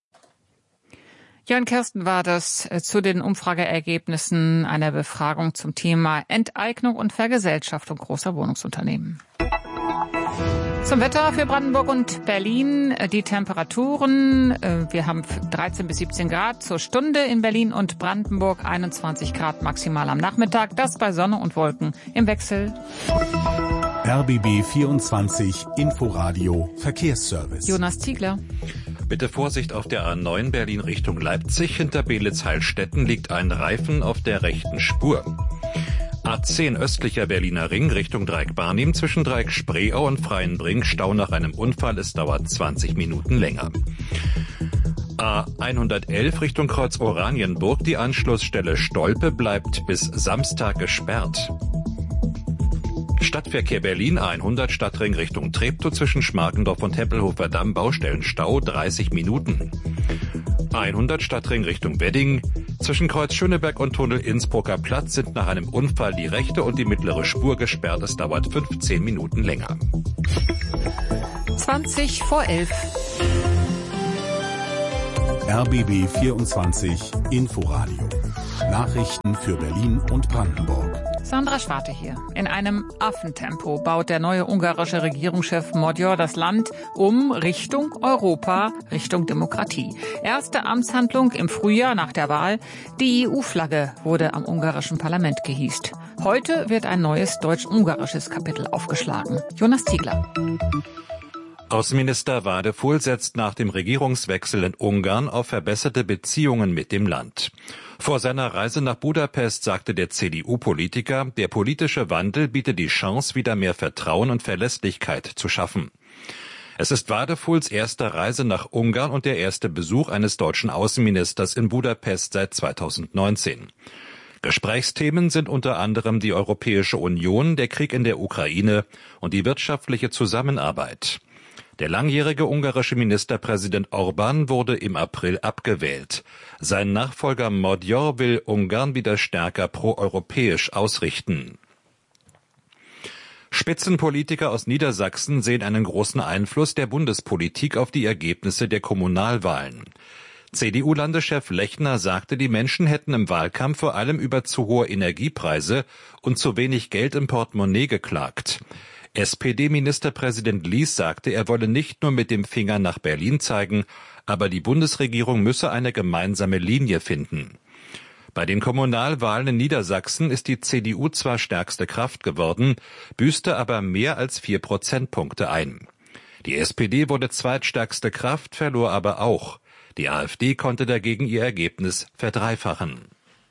Speaker 3: Jörn Kersten war das zu den Umfrageergebnissen einer Befragung zum Thema Enteignung und Vergesellschaftung großer Wohnungsunternehmen. Zum Wetter für Brandenburg und Berlin. Die Temperaturen, wir haben 13 bis 17 Grad zur Stunde in Berlin und Brandenburg, 21 Grad maximal am Nachmittag. Das bei Sonne und Wolken im Wechsel.
Speaker 4: RBB 24 Inforadio Verkehrsservice.
Speaker 3: Jonas Ziegler.
Speaker 8: Bitte Vorsicht auf der A9 Berlin Richtung Leipzig. Hinter Beelitz-Heilstätten liegt ein Reifen auf der rechten Spur. A10 östlicher Berliner Ring Richtung Dreieck Barnim zwischen Dreieck Spreeau und Freienbrink. Stau nach einem Unfall. Es dauert 20 Minuten länger. A111 Richtung Kreuz Oranienburg. Die Anschlussstelle Stolpe bleibt bis Samstag gesperrt. Stadtverkehr Berlin A100 Stadtring Richtung Treptow zwischen Schmarkendorf und Tempelhofer Damm Baustellenstau 30 Minuten. A100 Stadtring Richtung Wedding. Zwischen Kreuz Schöneberg und Tunnel Innsbrucker Platz sind nach einem Unfall die rechte und die mittlere Spur gesperrt. Es dauert 15 Minuten länger.
Speaker 3: 11:20.
Speaker 4: RBB 24 Inforadio. Nachrichten für Berlin und Brandenburg.
Speaker 3: Sandra Schwarte hier. In einem Affentempo baut der neue ungarische Regierungschef Magyar das Land um Richtung Europa, Richtung Demokratie. Erste Amtshandlung im Frühjahr nach der Wahl. Die EU-Flagge wurde am ungarischen Parlament gehisst. Heute wird ein neues deutsch-ungarisches Kapitel aufgeschlagen. Jonas Ziegler.
Speaker 8: Außenminister Wadefuhl setzt nach dem Regierungswechsel in Ungarn auf verbesserte Beziehungen mit dem Land. Vor seiner Reise nach Budapest sagte der CDU-Politiker, der politische Wandel biete die Chance, wieder mehr Vertrauen und Verlässlichkeit zu schaffen. Es ist Wadefuhls erste Reise nach Ungarn und der erste Besuch eines deutschen Außenministers in Budapest seit 2019. Gesprächsthemen sind unter anderem die Europäische Union, der Krieg in der Ukraine und die wirtschaftliche Zusammenarbeit. Der langjährige ungarische Ministerpräsident Orbán wurde im April abgewählt. Sein Nachfolger Magyar will Ungarn wieder stärker proeuropäisch ausrichten. Spitzenpolitiker aus Niedersachsen sehen einen großen Einfluss der Bundespolitik auf die Ergebnisse der Kommunalwahlen. CDU-Landeschef Lechner sagte, die Menschen hätten im Wahlkampf vor allem über zu hohe Energiepreise und zu wenig Geld im Portemonnaie geklagt. SPD-Ministerpräsident Lies sagte, er wolle nicht nur mit dem Finger nach Berlin zeigen, aber die Bundesregierung müsse eine gemeinsame Linie finden. Bei den Kommunalwahlen in Niedersachsen ist die CDU zwar stärkste Kraft geworden, büßte aber mehr als 4 Prozentpunkte ein. Die SPD wurde zweitstärkste Kraft, verlor aber auch. Die AfD konnte dagegen ihr Ergebnis verdreifachen.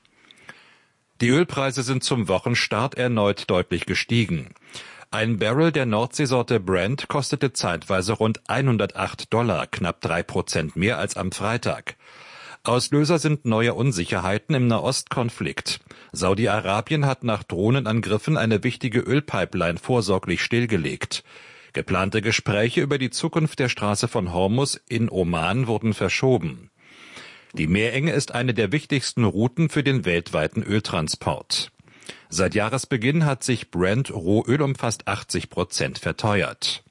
Speaker 8: Die Ölpreise sind zum Wochenstart erneut deutlich gestiegen. Ein Barrel der Nordseesorte Brent kostete zeitweise rund $108, knapp 3% mehr als am Freitag. Auslöser sind neue Unsicherheiten im Nahostkonflikt. Saudi-Arabien hat nach Drohnenangriffen eine wichtige Ölpipeline vorsorglich stillgelegt. Geplante Gespräche über die Zukunft der Straße von Hormuz in Oman wurden verschoben. Die Meerenge ist eine der wichtigsten Routen für den weltweiten Öltransport. Seit Jahresbeginn hat sich Brent Rohöl um fast 80% verteuert.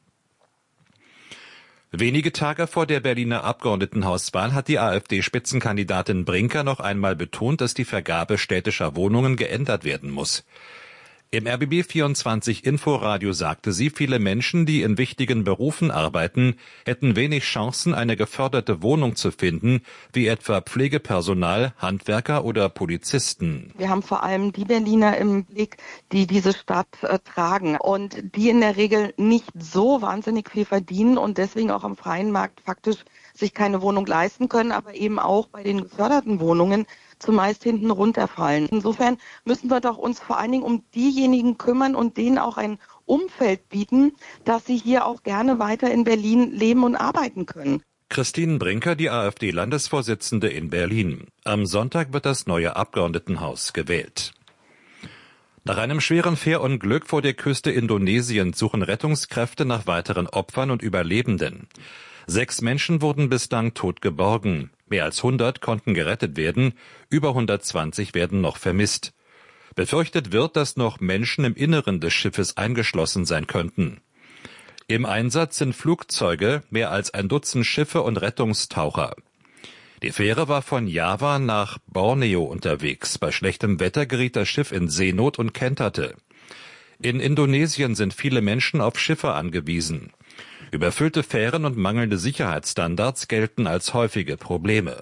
Speaker 8: Wenige Tage vor der Berliner Abgeordnetenhauswahl hat die AfD-Spitzenkandidatin Brinker noch einmal betont, dass die Vergabe städtischer Wohnungen geändert werden muss. Im RBB 24 Inforadio sagte sie, viele Menschen, die in wichtigen Berufen arbeiten, hätten wenig Chancen, eine geförderte Wohnung zu finden, wie etwa Pflegepersonal, Handwerker oder Polizisten.
Speaker 15: Wir haben vor allem die Berliner im Blick, die diese Stadt tragen und die in der Regel nicht so wahnsinnig viel verdienen und deswegen auch am freien Markt faktisch sich keine Wohnung leisten können, aber eben auch bei den geförderten Wohnungen zumeist hinten runterfallen. Insofern müssen wir doch uns vor allen Dingen um diejenigen kümmern und denen auch ein Umfeld bieten, dass sie hier auch gerne weiter in Berlin leben und arbeiten können.
Speaker 8: Christine Brinker, die AfD-Landesvorsitzende in Berlin. Am Sonntag wird das neue Abgeordnetenhaus gewählt. Nach einem schweren Fährunglück vor der Küste Indonesiens suchen Rettungskräfte nach weiteren Opfern und Überlebenden. 6 Menschen wurden bislang tot geborgen. Mehr als 100 konnten gerettet werden, über 120 werden noch vermisst. Befürchtet wird, dass noch Menschen im Inneren des Schiffes eingeschlossen sein könnten. Im Einsatz sind Flugzeuge, mehr als ein Dutzend Schiffe und Rettungstaucher. Die Fähre war von Java nach Borneo unterwegs. Bei schlechtem Wetter geriet das Schiff in Seenot und kenterte. In Indonesien sind viele Menschen auf Schiffe angewiesen. Überfüllte Fähren und mangelnde Sicherheitsstandards gelten als häufige Probleme.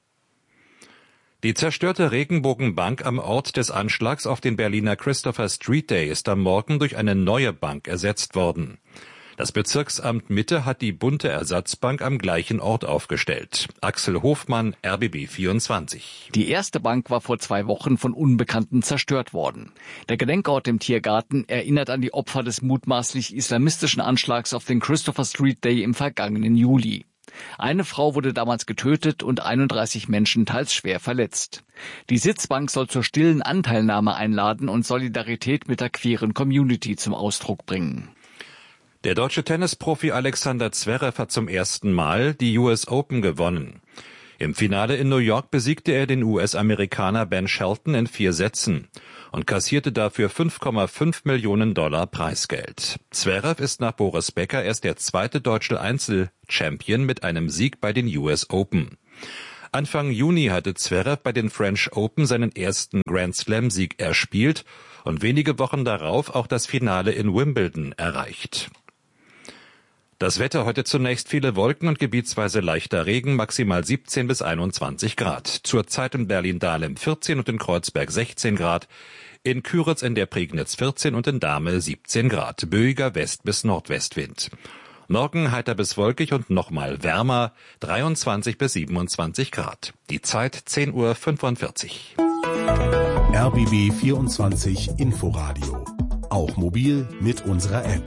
Speaker 8: Die zerstörte Regenbogenbank am Ort des Anschlags auf den Berliner Christopher Street Day ist am Morgen durch eine neue Bank ersetzt worden. Das Bezirksamt Mitte hat die bunte Ersatzbank am gleichen Ort aufgestellt. Axel Hofmann, RBB 24.
Speaker 16: Die erste Bank war vor 2 Wochen von Unbekannten zerstört worden. Der Gedenkort im Tiergarten erinnert an die Opfer des mutmaßlich islamistischen Anschlags auf den Christopher Street Day im vergangenen Juli. Eine Frau wurde damals getötet und 31 Menschen teils schwer verletzt. Die Sitzbank soll zur stillen Anteilnahme einladen und Solidarität mit der queeren Community zum Ausdruck bringen.
Speaker 8: Der deutsche Tennisprofi Alexander Zverev hat zum ersten Mal die US Open gewonnen. Im Finale in New York besiegte er den US-Amerikaner Ben Shelton in 4 Sätzen und kassierte dafür $5,5 Millionen Preisgeld. Zverev ist nach Boris Becker erst der zweite deutsche Einzelchampion mit einem Sieg bei den US Open. Anfang Juni hatte Zverev bei den French Open seinen ersten Grand-Slam-Sieg erspielt und wenige Wochen darauf auch das Finale in Wimbledon erreicht. Das Wetter heute zunächst viele Wolken und gebietsweise leichter Regen, maximal 17 bis 21 Grad. Zurzeit in Berlin-Dahlem 14 und in Kreuzberg 16 Grad. In Küritz in der Prignitz 14 und in Dahme 17 Grad. Böiger West- bis Nordwestwind. Morgen heiter bis wolkig und nochmal wärmer, 23 bis 27 Grad. Die Zeit 10:45 Uhr.
Speaker 4: RBB 24 Inforadio. Auch mobil mit unserer App.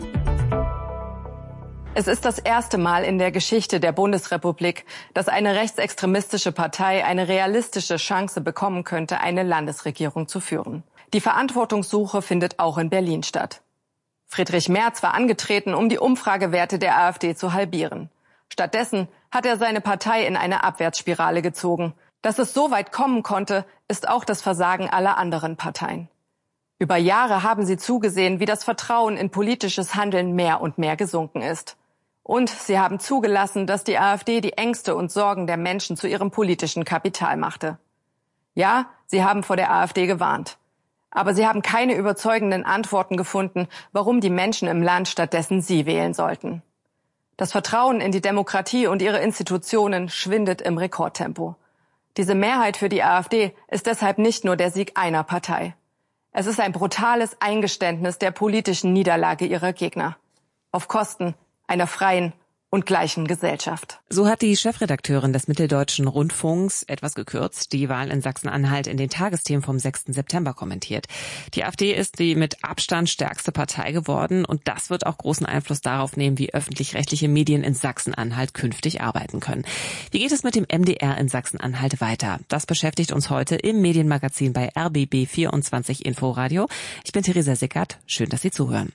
Speaker 17: Es ist das erste Mal in der Geschichte der Bundesrepublik, dass eine rechtsextremistische Partei eine realistische Chance bekommen könnte, eine Landesregierung zu führen. Die Verantwortungssuche findet auch in Berlin statt. Friedrich Merz war angetreten, um die Umfragewerte der AfD zu halbieren. Stattdessen hat er seine Partei in eine Abwärtsspirale gezogen. Dass es so weit kommen konnte, ist auch das Versagen aller anderen Parteien. Über Jahre haben sie zugesehen, wie das Vertrauen in politisches Handeln mehr und mehr gesunken ist. Und sie haben zugelassen, dass die AfD die Ängste und Sorgen der Menschen zu ihrem politischen Kapital machte. Ja, sie haben vor der AfD gewarnt. Aber sie haben keine überzeugenden Antworten gefunden, warum die Menschen im Land stattdessen sie wählen sollten. Das Vertrauen in die Demokratie und ihre Institutionen schwindet im Rekordtempo. Diese Mehrheit für die AfD ist deshalb nicht nur der Sieg einer Partei. Es ist ein brutales Eingeständnis der politischen Niederlage ihrer Gegner. Auf Kosten einer freien und gleichen Gesellschaft.
Speaker 18: So hat die Chefredakteurin des Mitteldeutschen Rundfunks, etwas gekürzt, die Wahl in Sachsen-Anhalt in den Tagesthemen vom 6. September kommentiert. Die AfD ist die mit Abstand stärkste Partei geworden und das wird auch großen Einfluss darauf nehmen, wie öffentlich-rechtliche Medien in Sachsen-Anhalt künftig arbeiten können. Wie geht es mit dem MDR in Sachsen-Anhalt weiter? Das beschäftigt uns heute im Medienmagazin bei RBB 24 Inforadio. Ich bin Theresa Sickert. Schön, dass Sie zuhören.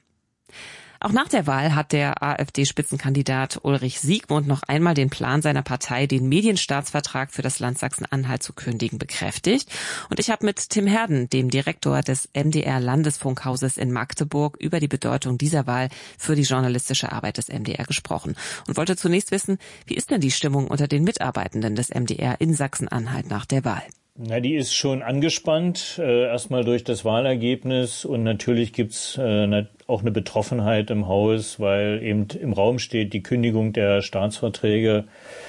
Speaker 18: Auch nach der Wahl hat der AfD-Spitzenkandidat Ulrich Siegmund noch einmal den Plan seiner Partei, den Medienstaatsvertrag für das Land Sachsen-Anhalt zu kündigen, bekräftigt. Und ich habe mit Tim Herden, dem Direktor des MDR-Landesfunkhauses in Magdeburg, über die Bedeutung dieser Wahl für die journalistische Arbeit des MDR gesprochen und wollte zunächst wissen, wie ist denn die Stimmung unter den Mitarbeitenden des MDR in Sachsen-Anhalt nach der Wahl?
Speaker 19: Na, die ist schon angespannt, erstmal durch das Wahlergebnis und natürlich gibt's auch eine Betroffenheit im Haus, weil eben im Raum steht die Kündigung der Staatsverträge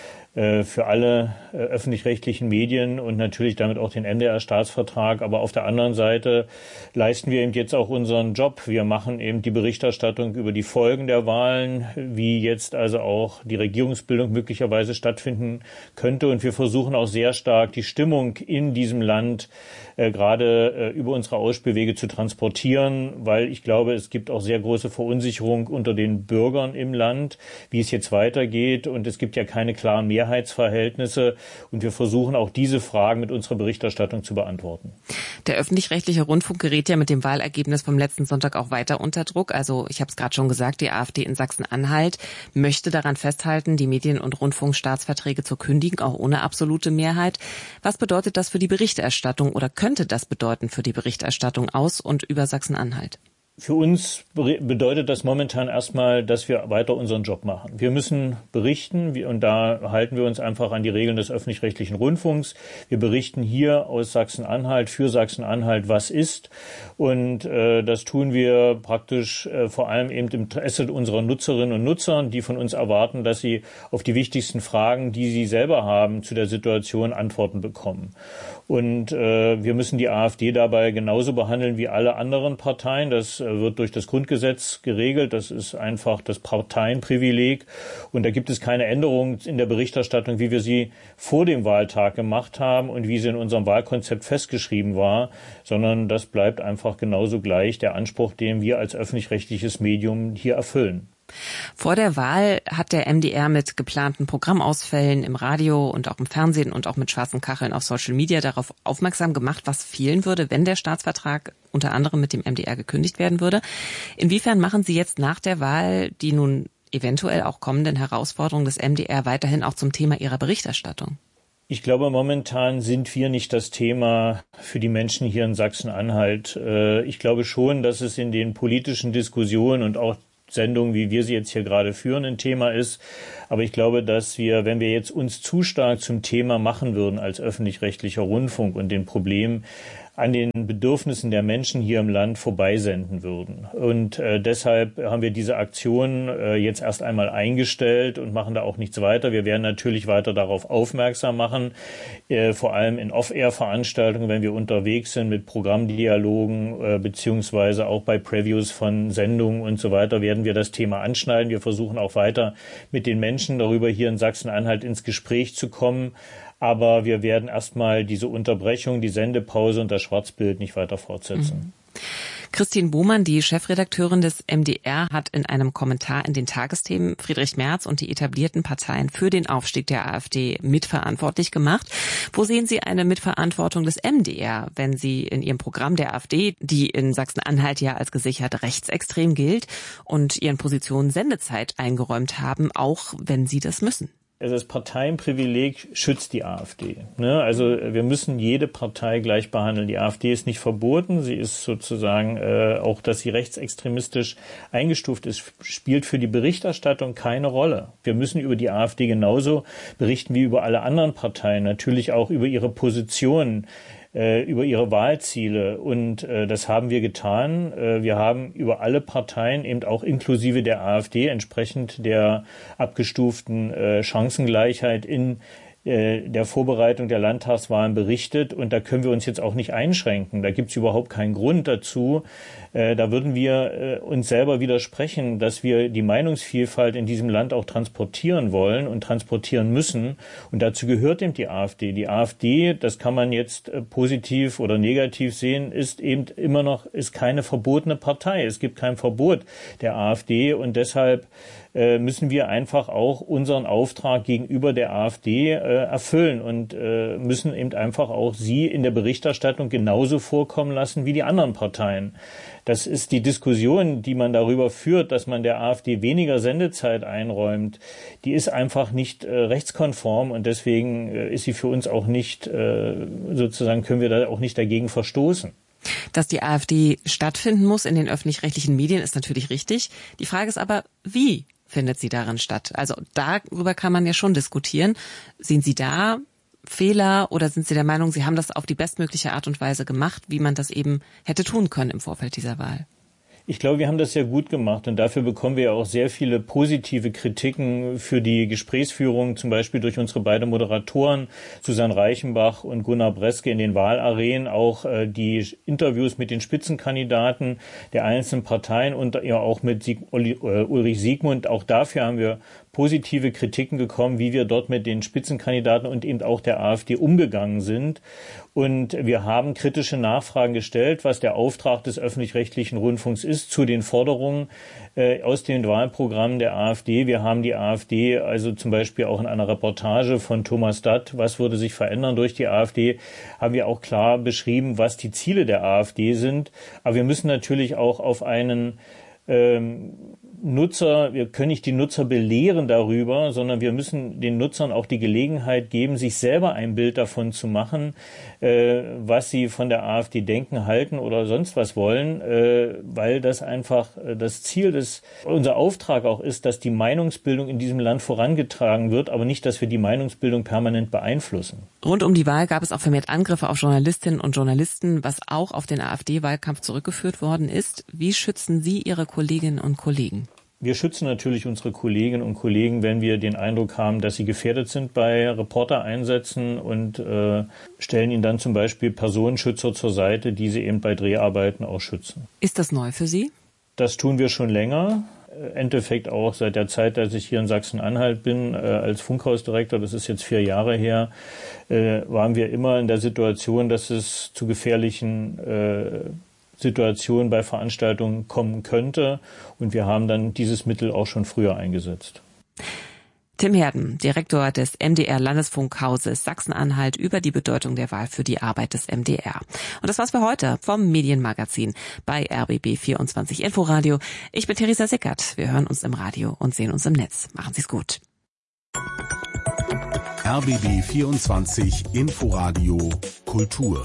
Speaker 19: für alle öffentlich-rechtlichen Medien und natürlich damit auch den MDR-Staatsvertrag. Aber auf der anderen Seite leisten wir eben jetzt auch unseren Job. Wir machen eben die Berichterstattung über die Folgen der Wahlen, wie jetzt also auch die Regierungsbildung möglicherweise stattfinden könnte. Und wir versuchen auch sehr stark die Stimmung in diesem Land gerade über unsere Ausspielwege zu transportieren, weil ich glaube, es gibt auch sehr große Verunsicherung unter den Bürgern im Land, wie es jetzt weitergeht. Und es gibt ja keine klaren Mehrheitsverhältnisse. Und wir versuchen auch diese Fragen mit unserer Berichterstattung zu beantworten.
Speaker 18: Der öffentlich-rechtliche Rundfunk gerät ja mit dem Wahlergebnis vom letzten Sonntag auch weiter unter Druck. Also ich habe es gerade schon gesagt, die AfD in Sachsen-Anhalt möchte daran festhalten, die Medien- und Rundfunkstaatsverträge zu kündigen, auch ohne absolute Mehrheit. Was bedeutet das für die Berichterstattung oder könnte das bedeuten für die Berichterstattung aus und über Sachsen-Anhalt?
Speaker 19: Für uns bedeutet das momentan erstmal, dass wir weiter unseren Job machen. Wir müssen berichten und da halten wir uns einfach an die Regeln des öffentlich-rechtlichen Rundfunks. Wir berichten hier aus Sachsen-Anhalt, für Sachsen-Anhalt, was ist. Und das tun wir praktisch vor allem eben im Interesse unserer Nutzerinnen und Nutzer, die von uns erwarten, dass sie auf die wichtigsten Fragen, die sie selber haben, zu der Situation Antworten bekommen. Und wir müssen die AfD dabei genauso behandeln wie alle anderen Parteien. Das wird durch das Grundgesetz geregelt. Das ist einfach das Parteienprivileg. Und da gibt es keine Änderung in der Berichterstattung, wie wir sie vor dem Wahltag gemacht haben und wie sie in unserem Wahlkonzept festgeschrieben war, sondern das bleibt einfach genauso gleich, der Anspruch, den wir als öffentlich-rechtliches Medium hier erfüllen.
Speaker 18: Vor der Wahl hat der MDR mit geplanten Programmausfällen im Radio und auch im Fernsehen und auch mit schwarzen Kacheln auf Social Media darauf aufmerksam gemacht, was fehlen würde, wenn der Staatsvertrag unter anderem mit dem MDR gekündigt werden würde. Inwiefern machen Sie jetzt nach der Wahl die nun eventuell auch kommenden Herausforderungen des MDR weiterhin auch zum Thema Ihrer Berichterstattung?
Speaker 19: Ich glaube, momentan sind wir nicht das Thema für die Menschen hier in Sachsen-Anhalt. Ich glaube schon, dass es in den politischen Diskussionen und auch Sendungen, wie wir sie jetzt hier gerade führen, ein Thema ist. Aber ich glaube, dass wir, wenn wir jetzt uns zu stark zum Thema machen würden als öffentlich-rechtlicher Rundfunk und den Problemen an den Bedürfnissen der Menschen hier im Land vorbeisenden würden. Und deshalb haben wir diese Aktion jetzt erst einmal eingestellt und machen da auch nichts weiter. Wir werden natürlich weiter darauf aufmerksam machen, vor allem in Off-Air-Veranstaltungen, wenn wir unterwegs sind mit Programmdialogen beziehungsweise auch bei Previews von Sendungen und so weiter, werden wir das Thema anschneiden. Wir versuchen auch weiter mit den Menschen darüber hier in Sachsen-Anhalt ins Gespräch zu kommen. Aber wir werden erstmal diese Unterbrechung, die Sendepause und das Schwarzbild nicht weiter fortsetzen.
Speaker 18: Christine Bohmann, die Chefredakteurin des MDR, hat in einem Kommentar in den Tagesthemen Friedrich Merz und die etablierten Parteien für den Aufstieg der AfD mitverantwortlich gemacht. Wo sehen Sie eine Mitverantwortung des MDR, wenn Sie in Ihrem Programm der AfD, die in Sachsen-Anhalt ja als gesichert rechtsextrem gilt, und Ihren Positionen Sendezeit eingeräumt haben, auch wenn Sie das müssen?
Speaker 19: Also das Parteienprivileg schützt die AfD. Also wir müssen jede Partei gleich behandeln. Die AfD ist nicht verboten. Sie ist sozusagen, auch dass sie rechtsextremistisch eingestuft ist, spielt für die Berichterstattung keine Rolle. Wir müssen über die AfD genauso berichten wie über alle anderen Parteien. Natürlich auch über ihre Positionen, über ihre Wahlziele, und das haben wir getan. Wir haben über alle Parteien, eben auch inklusive der AfD, entsprechend der abgestuften Chancengleichheit in der Vorbereitung der Landtagswahlen berichtet, und da können wir uns jetzt auch nicht einschränken. Da gibt es überhaupt keinen Grund dazu. Da würden wir uns selber widersprechen, dass wir die Meinungsvielfalt in diesem Land auch transportieren wollen und transportieren müssen. Und dazu gehört eben die AfD. Die AfD, das kann man jetzt positiv oder negativ sehen, ist eben immer noch, ist keine verbotene Partei. Es gibt kein Verbot der AfD, und deshalb müssen wir einfach auch unseren Auftrag gegenüber der AfD erfüllen und müssen eben einfach auch sie in der Berichterstattung genauso vorkommen lassen wie die anderen Parteien. Das ist die Diskussion, die man darüber führt, dass man der AfD weniger Sendezeit einräumt. Die ist einfach nicht rechtskonform, und deswegen ist sie für uns auch nicht, sozusagen können wir da auch nicht dagegen verstoßen.
Speaker 18: Dass die AfD stattfinden muss in den öffentlich-rechtlichen Medien, ist natürlich richtig. Die Frage ist aber, wie findet sie darin statt? Also darüber kann man ja schon diskutieren. Sehen Sie da Fehler, oder sind Sie der Meinung, Sie haben das auf die bestmögliche Art und Weise gemacht, wie man das eben hätte tun können im Vorfeld dieser Wahl?
Speaker 19: Ich glaube, wir haben das sehr gut gemacht, und dafür bekommen wir auch sehr viele positive Kritiken für die Gesprächsführung, zum Beispiel durch unsere beiden Moderatoren, Susanne Reichenbach und Gunnar Breske in den Wahlarenen, auch die Interviews mit den Spitzenkandidaten der einzelnen Parteien und ja auch mit Ulrich Siegmund. Auch dafür haben wir positive Kritiken bekommen, wie wir dort mit den Spitzenkandidaten und eben auch der AfD umgegangen sind. Und wir haben kritische Nachfragen gestellt, was der Auftrag des öffentlich-rechtlichen Rundfunks ist zu den Forderungen aus den Wahlprogrammen der AfD. Wir haben die AfD, also zum Beispiel auch in einer Reportage von Thomas Datt, was würde sich verändern durch die AfD, haben wir auch klar beschrieben, was die Ziele der AfD sind. Aber wir müssen natürlich auch auf einen Nutzer, wir können nicht die Nutzer belehren darüber, sondern wir müssen den Nutzern auch die Gelegenheit geben, sich selber ein Bild davon zu machen, was sie von der AfD denken, halten oder sonst was wollen, weil das einfach das Ziel unser Auftrag auch ist, dass die Meinungsbildung in diesem Land vorangetragen wird, aber nicht, dass wir die Meinungsbildung permanent beeinflussen.
Speaker 18: Rund um die Wahl gab es auch vermehrt Angriffe auf Journalistinnen und Journalisten, was auch auf den AfD-Wahlkampf zurückgeführt worden ist. Wie schützen Sie Ihre Kolleginnen und Kollegen?
Speaker 19: Wir schützen natürlich unsere Kolleginnen und Kollegen, wenn wir den Eindruck haben, dass sie gefährdet sind bei Reportereinsätzen, und stellen ihnen dann zum Beispiel Personenschützer zur Seite, die sie eben bei Dreharbeiten auch schützen.
Speaker 18: Ist das neu für Sie?
Speaker 19: Das tun wir schon länger. Im Endeffekt auch seit der Zeit, dass ich hier in Sachsen-Anhalt bin, als Funkhausdirektor, das ist jetzt 4 Jahre her, waren wir immer in der Situation, dass es zu gefährlichen Situationen bei Veranstaltungen kommen könnte. Und wir haben dann dieses Mittel auch schon früher eingesetzt.
Speaker 18: Tim Herden, Direktor des MDR-Landesfunkhauses Sachsen-Anhalt, über die Bedeutung der Wahl für die Arbeit des MDR. Und das war's für heute vom Medienmagazin bei RBB 24 Inforadio. Ich bin Theresa Sickert. Wir hören uns im Radio und sehen uns im Netz. Machen Sie's gut.
Speaker 4: RBB 24 Inforadio Kultur.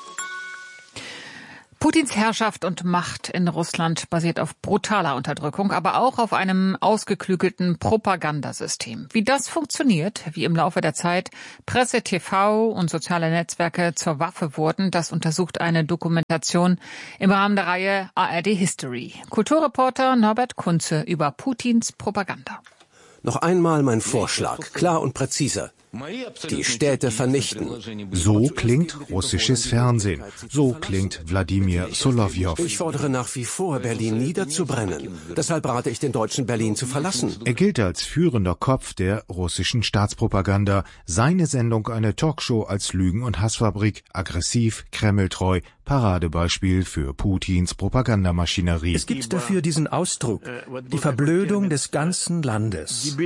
Speaker 3: Putins Herrschaft und Macht in Russland basiert auf brutaler Unterdrückung, aber auch auf einem ausgeklügelten Propagandasystem. Wie das funktioniert, wie im Laufe der Zeit Presse, TV und soziale Netzwerke zur Waffe wurden, das untersucht eine Dokumentation im Rahmen der Reihe ARD History. Kulturreporter Norbert Kunze über Putins Propaganda.
Speaker 20: Noch einmal mein Vorschlag, klar und präziser. Die Städte vernichten.
Speaker 21: So klingt russisches Fernsehen. So klingt Wladimir Solowjow.
Speaker 20: Ich fordere nach wie vor, Berlin niederzubrennen. Deshalb rate ich den Deutschen, Berlin zu verlassen.
Speaker 21: Er gilt als führender Kopf der russischen Staatspropaganda. Seine Sendung eine Talkshow als Lügen- und Hassfabrik, aggressiv, kremltreu, Paradebeispiel für Putins Propagandamaschinerie.
Speaker 22: Es gibt dafür diesen Ausdruck, die Verblödung des ganzen Landes.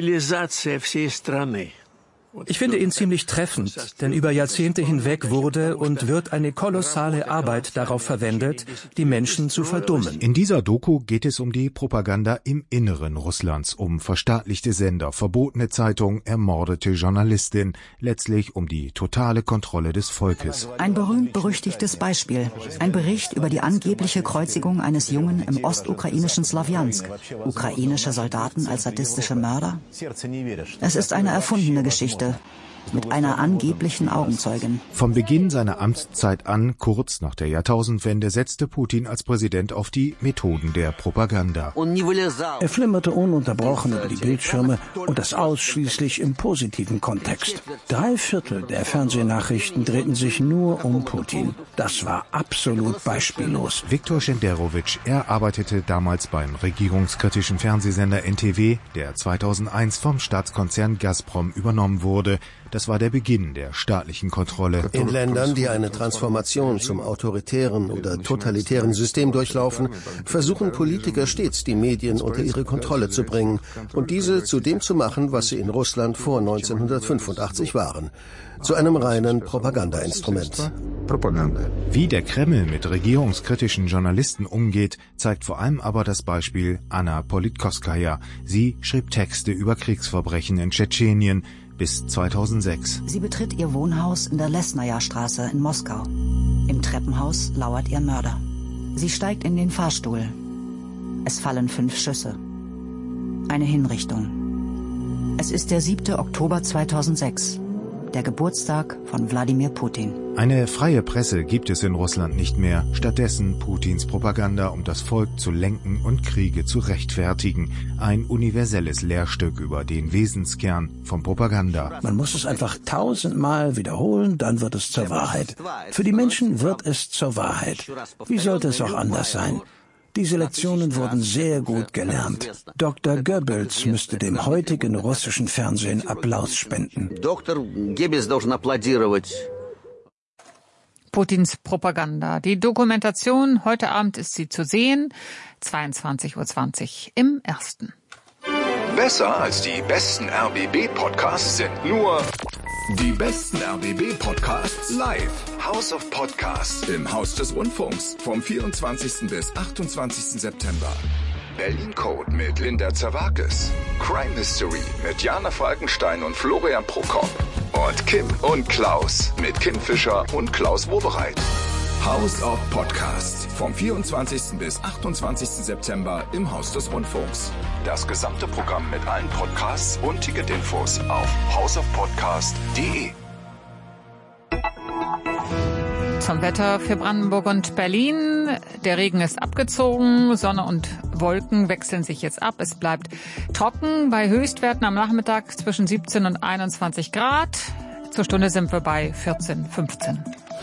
Speaker 22: Ich finde ihn ziemlich treffend, denn über Jahrzehnte hinweg wurde und wird eine kolossale Arbeit darauf verwendet, die Menschen zu verdummen.
Speaker 21: In dieser Doku geht es um die Propaganda im Inneren Russlands, um verstaatlichte Sender, verbotene Zeitungen, ermordete Journalistin, letztlich um die totale Kontrolle des Volkes.
Speaker 23: Ein berühmt-berüchtigtes Beispiel. Ein Bericht über die angebliche Kreuzigung eines Jungen im ostukrainischen Slawjansk. Ukrainische Soldaten als sadistische Mörder? Es ist eine erfundene Geschichte. Mit einer angeblichen Augenzeugin.
Speaker 21: Vom Beginn seiner Amtszeit an, kurz nach der Jahrtausendwende, setzte Putin als Präsident auf die Methoden der Propaganda.
Speaker 24: Er flimmerte ununterbrochen über die Bildschirme und das ausschließlich im positiven Kontext. 3/4 der Fernsehnachrichten drehten sich nur um Putin. Das war absolut beispiellos.
Speaker 21: Viktor Schenderowitsch, er arbeitete damals beim regierungskritischen Fernsehsender NTW, der 2001 vom Staatskonzern Gazprom übernommen wurde. Das war der Beginn der staatlichen Kontrolle.
Speaker 25: In Ländern, die eine Transformation zum autoritären oder totalitären System durchlaufen, versuchen Politiker stets, die Medien unter ihre Kontrolle zu bringen und diese zu dem zu machen, was sie in Russland vor 1985 waren. Zu einem reinen Propagandainstrument.
Speaker 21: Wie der Kreml mit regierungskritischen Journalisten umgeht, zeigt vor allem aber das Beispiel Anna Politkovskaja. Sie schrieb Texte über Kriegsverbrechen in Tschetschenien bis 2006.
Speaker 23: Sie betritt ihr Wohnhaus in der Lesnaja-Straße in Moskau. Im Treppenhaus lauert ihr Mörder. Sie steigt in den Fahrstuhl. Es fallen 5 Schüsse. Eine Hinrichtung. Es ist der 7. Oktober 2006. Der Geburtstag von Wladimir Putin.
Speaker 21: Eine freie Presse gibt es in Russland nicht mehr. Stattdessen Putins Propaganda, um das Volk zu lenken und Kriege zu rechtfertigen. Ein universelles Lehrstück über den Wesenskern von Propaganda.
Speaker 24: Man muss es einfach 1000-mal wiederholen, dann wird es zur Wahrheit. Für die Menschen wird es zur Wahrheit. Wie sollte es auch anders sein? Diese Lektionen wurden sehr gut gelernt. Dr. Goebbels müsste dem heutigen russischen Fernsehen Applaus spenden.
Speaker 3: Putins Propaganda. Die Dokumentation, heute Abend ist sie zu sehen, 22:20 Uhr im Ersten.
Speaker 26: Besser als die besten RBB-Podcasts sind nur die besten RBB-Podcasts live. House of Podcasts im Haus des Rundfunks vom 24. bis 28. September. Berlin Code mit Linda Zerwakis. Crime Mystery mit Jana Falkenstein und Florian Prokop. Und Kim und Klaus mit Kim Fischer und Klaus Wobereit. House of Podcasts vom 24. bis 28. September im Haus des Rundfunks. Das gesamte Programm mit allen Podcasts und Ticketinfos auf houseofpodcast.de.
Speaker 3: Zum Wetter für Brandenburg und Berlin. Der Regen ist abgezogen, Sonne und Wolken wechseln sich jetzt ab. Es bleibt trocken bei Höchstwerten am Nachmittag zwischen 17 und 21 Grad. Zur Stunde sind wir bei 14, 15.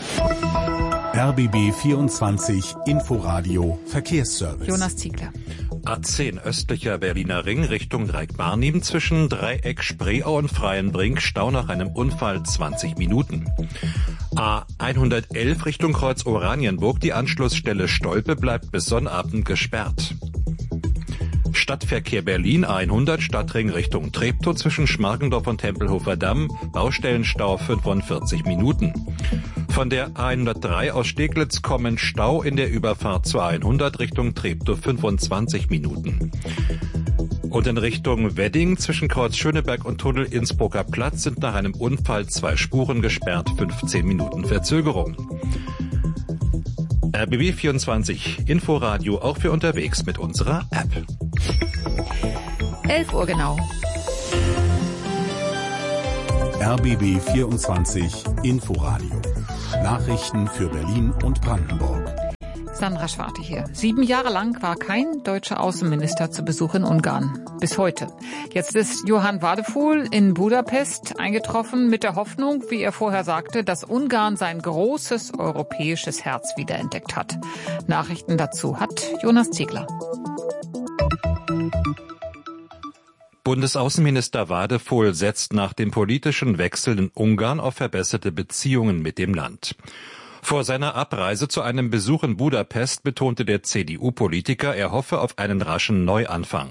Speaker 4: RBB 24 Inforadio Verkehrsservice.
Speaker 3: Jonas Ziegler.
Speaker 8: A10 östlicher Berliner Ring Richtung Dreieck-Marnim zwischen Dreieck Spreeau und Freienbrink Stau nach einem Unfall 20 Minuten. A111 Richtung Kreuz Oranienburg, die Anschlussstelle Stolpe bleibt bis Sonnabend gesperrt. Stadtverkehr Berlin A100 Stadtring Richtung Treptow zwischen Schmargendorf und Tempelhofer Damm, Baustellenstau 45 Minuten. Von der A103 aus Steglitz kommen Stau in der Überfahrt zur A100 Richtung Treptow 25 Minuten. Und in Richtung Wedding zwischen Kreuz Schöneberg und Tunnel Innsbrucker Platz sind nach einem Unfall 2 Spuren gesperrt, 15 Minuten Verzögerung. RBB 24 Inforadio auch für unterwegs mit unserer App.
Speaker 3: 11 Uhr genau.
Speaker 4: RBB 24 Inforadio. Nachrichten für Berlin und Brandenburg.
Speaker 3: Sandra Schwarte hier. 7 Jahre lang war kein deutscher Außenminister zu Besuch in Ungarn. Bis heute. Jetzt ist Johann Wadephul in Budapest eingetroffen mit der Hoffnung, wie er vorher sagte, dass Ungarn sein großes europäisches Herz wiederentdeckt hat. Nachrichten dazu hat Jonas Ziegler.
Speaker 8: Bundesaußenminister Wadephul setzt nach dem politischen Wechsel in Ungarn auf verbesserte Beziehungen mit dem Land. Vor seiner Abreise zu einem Besuch in Budapest betonte der CDU-Politiker, er hoffe auf einen raschen Neuanfang.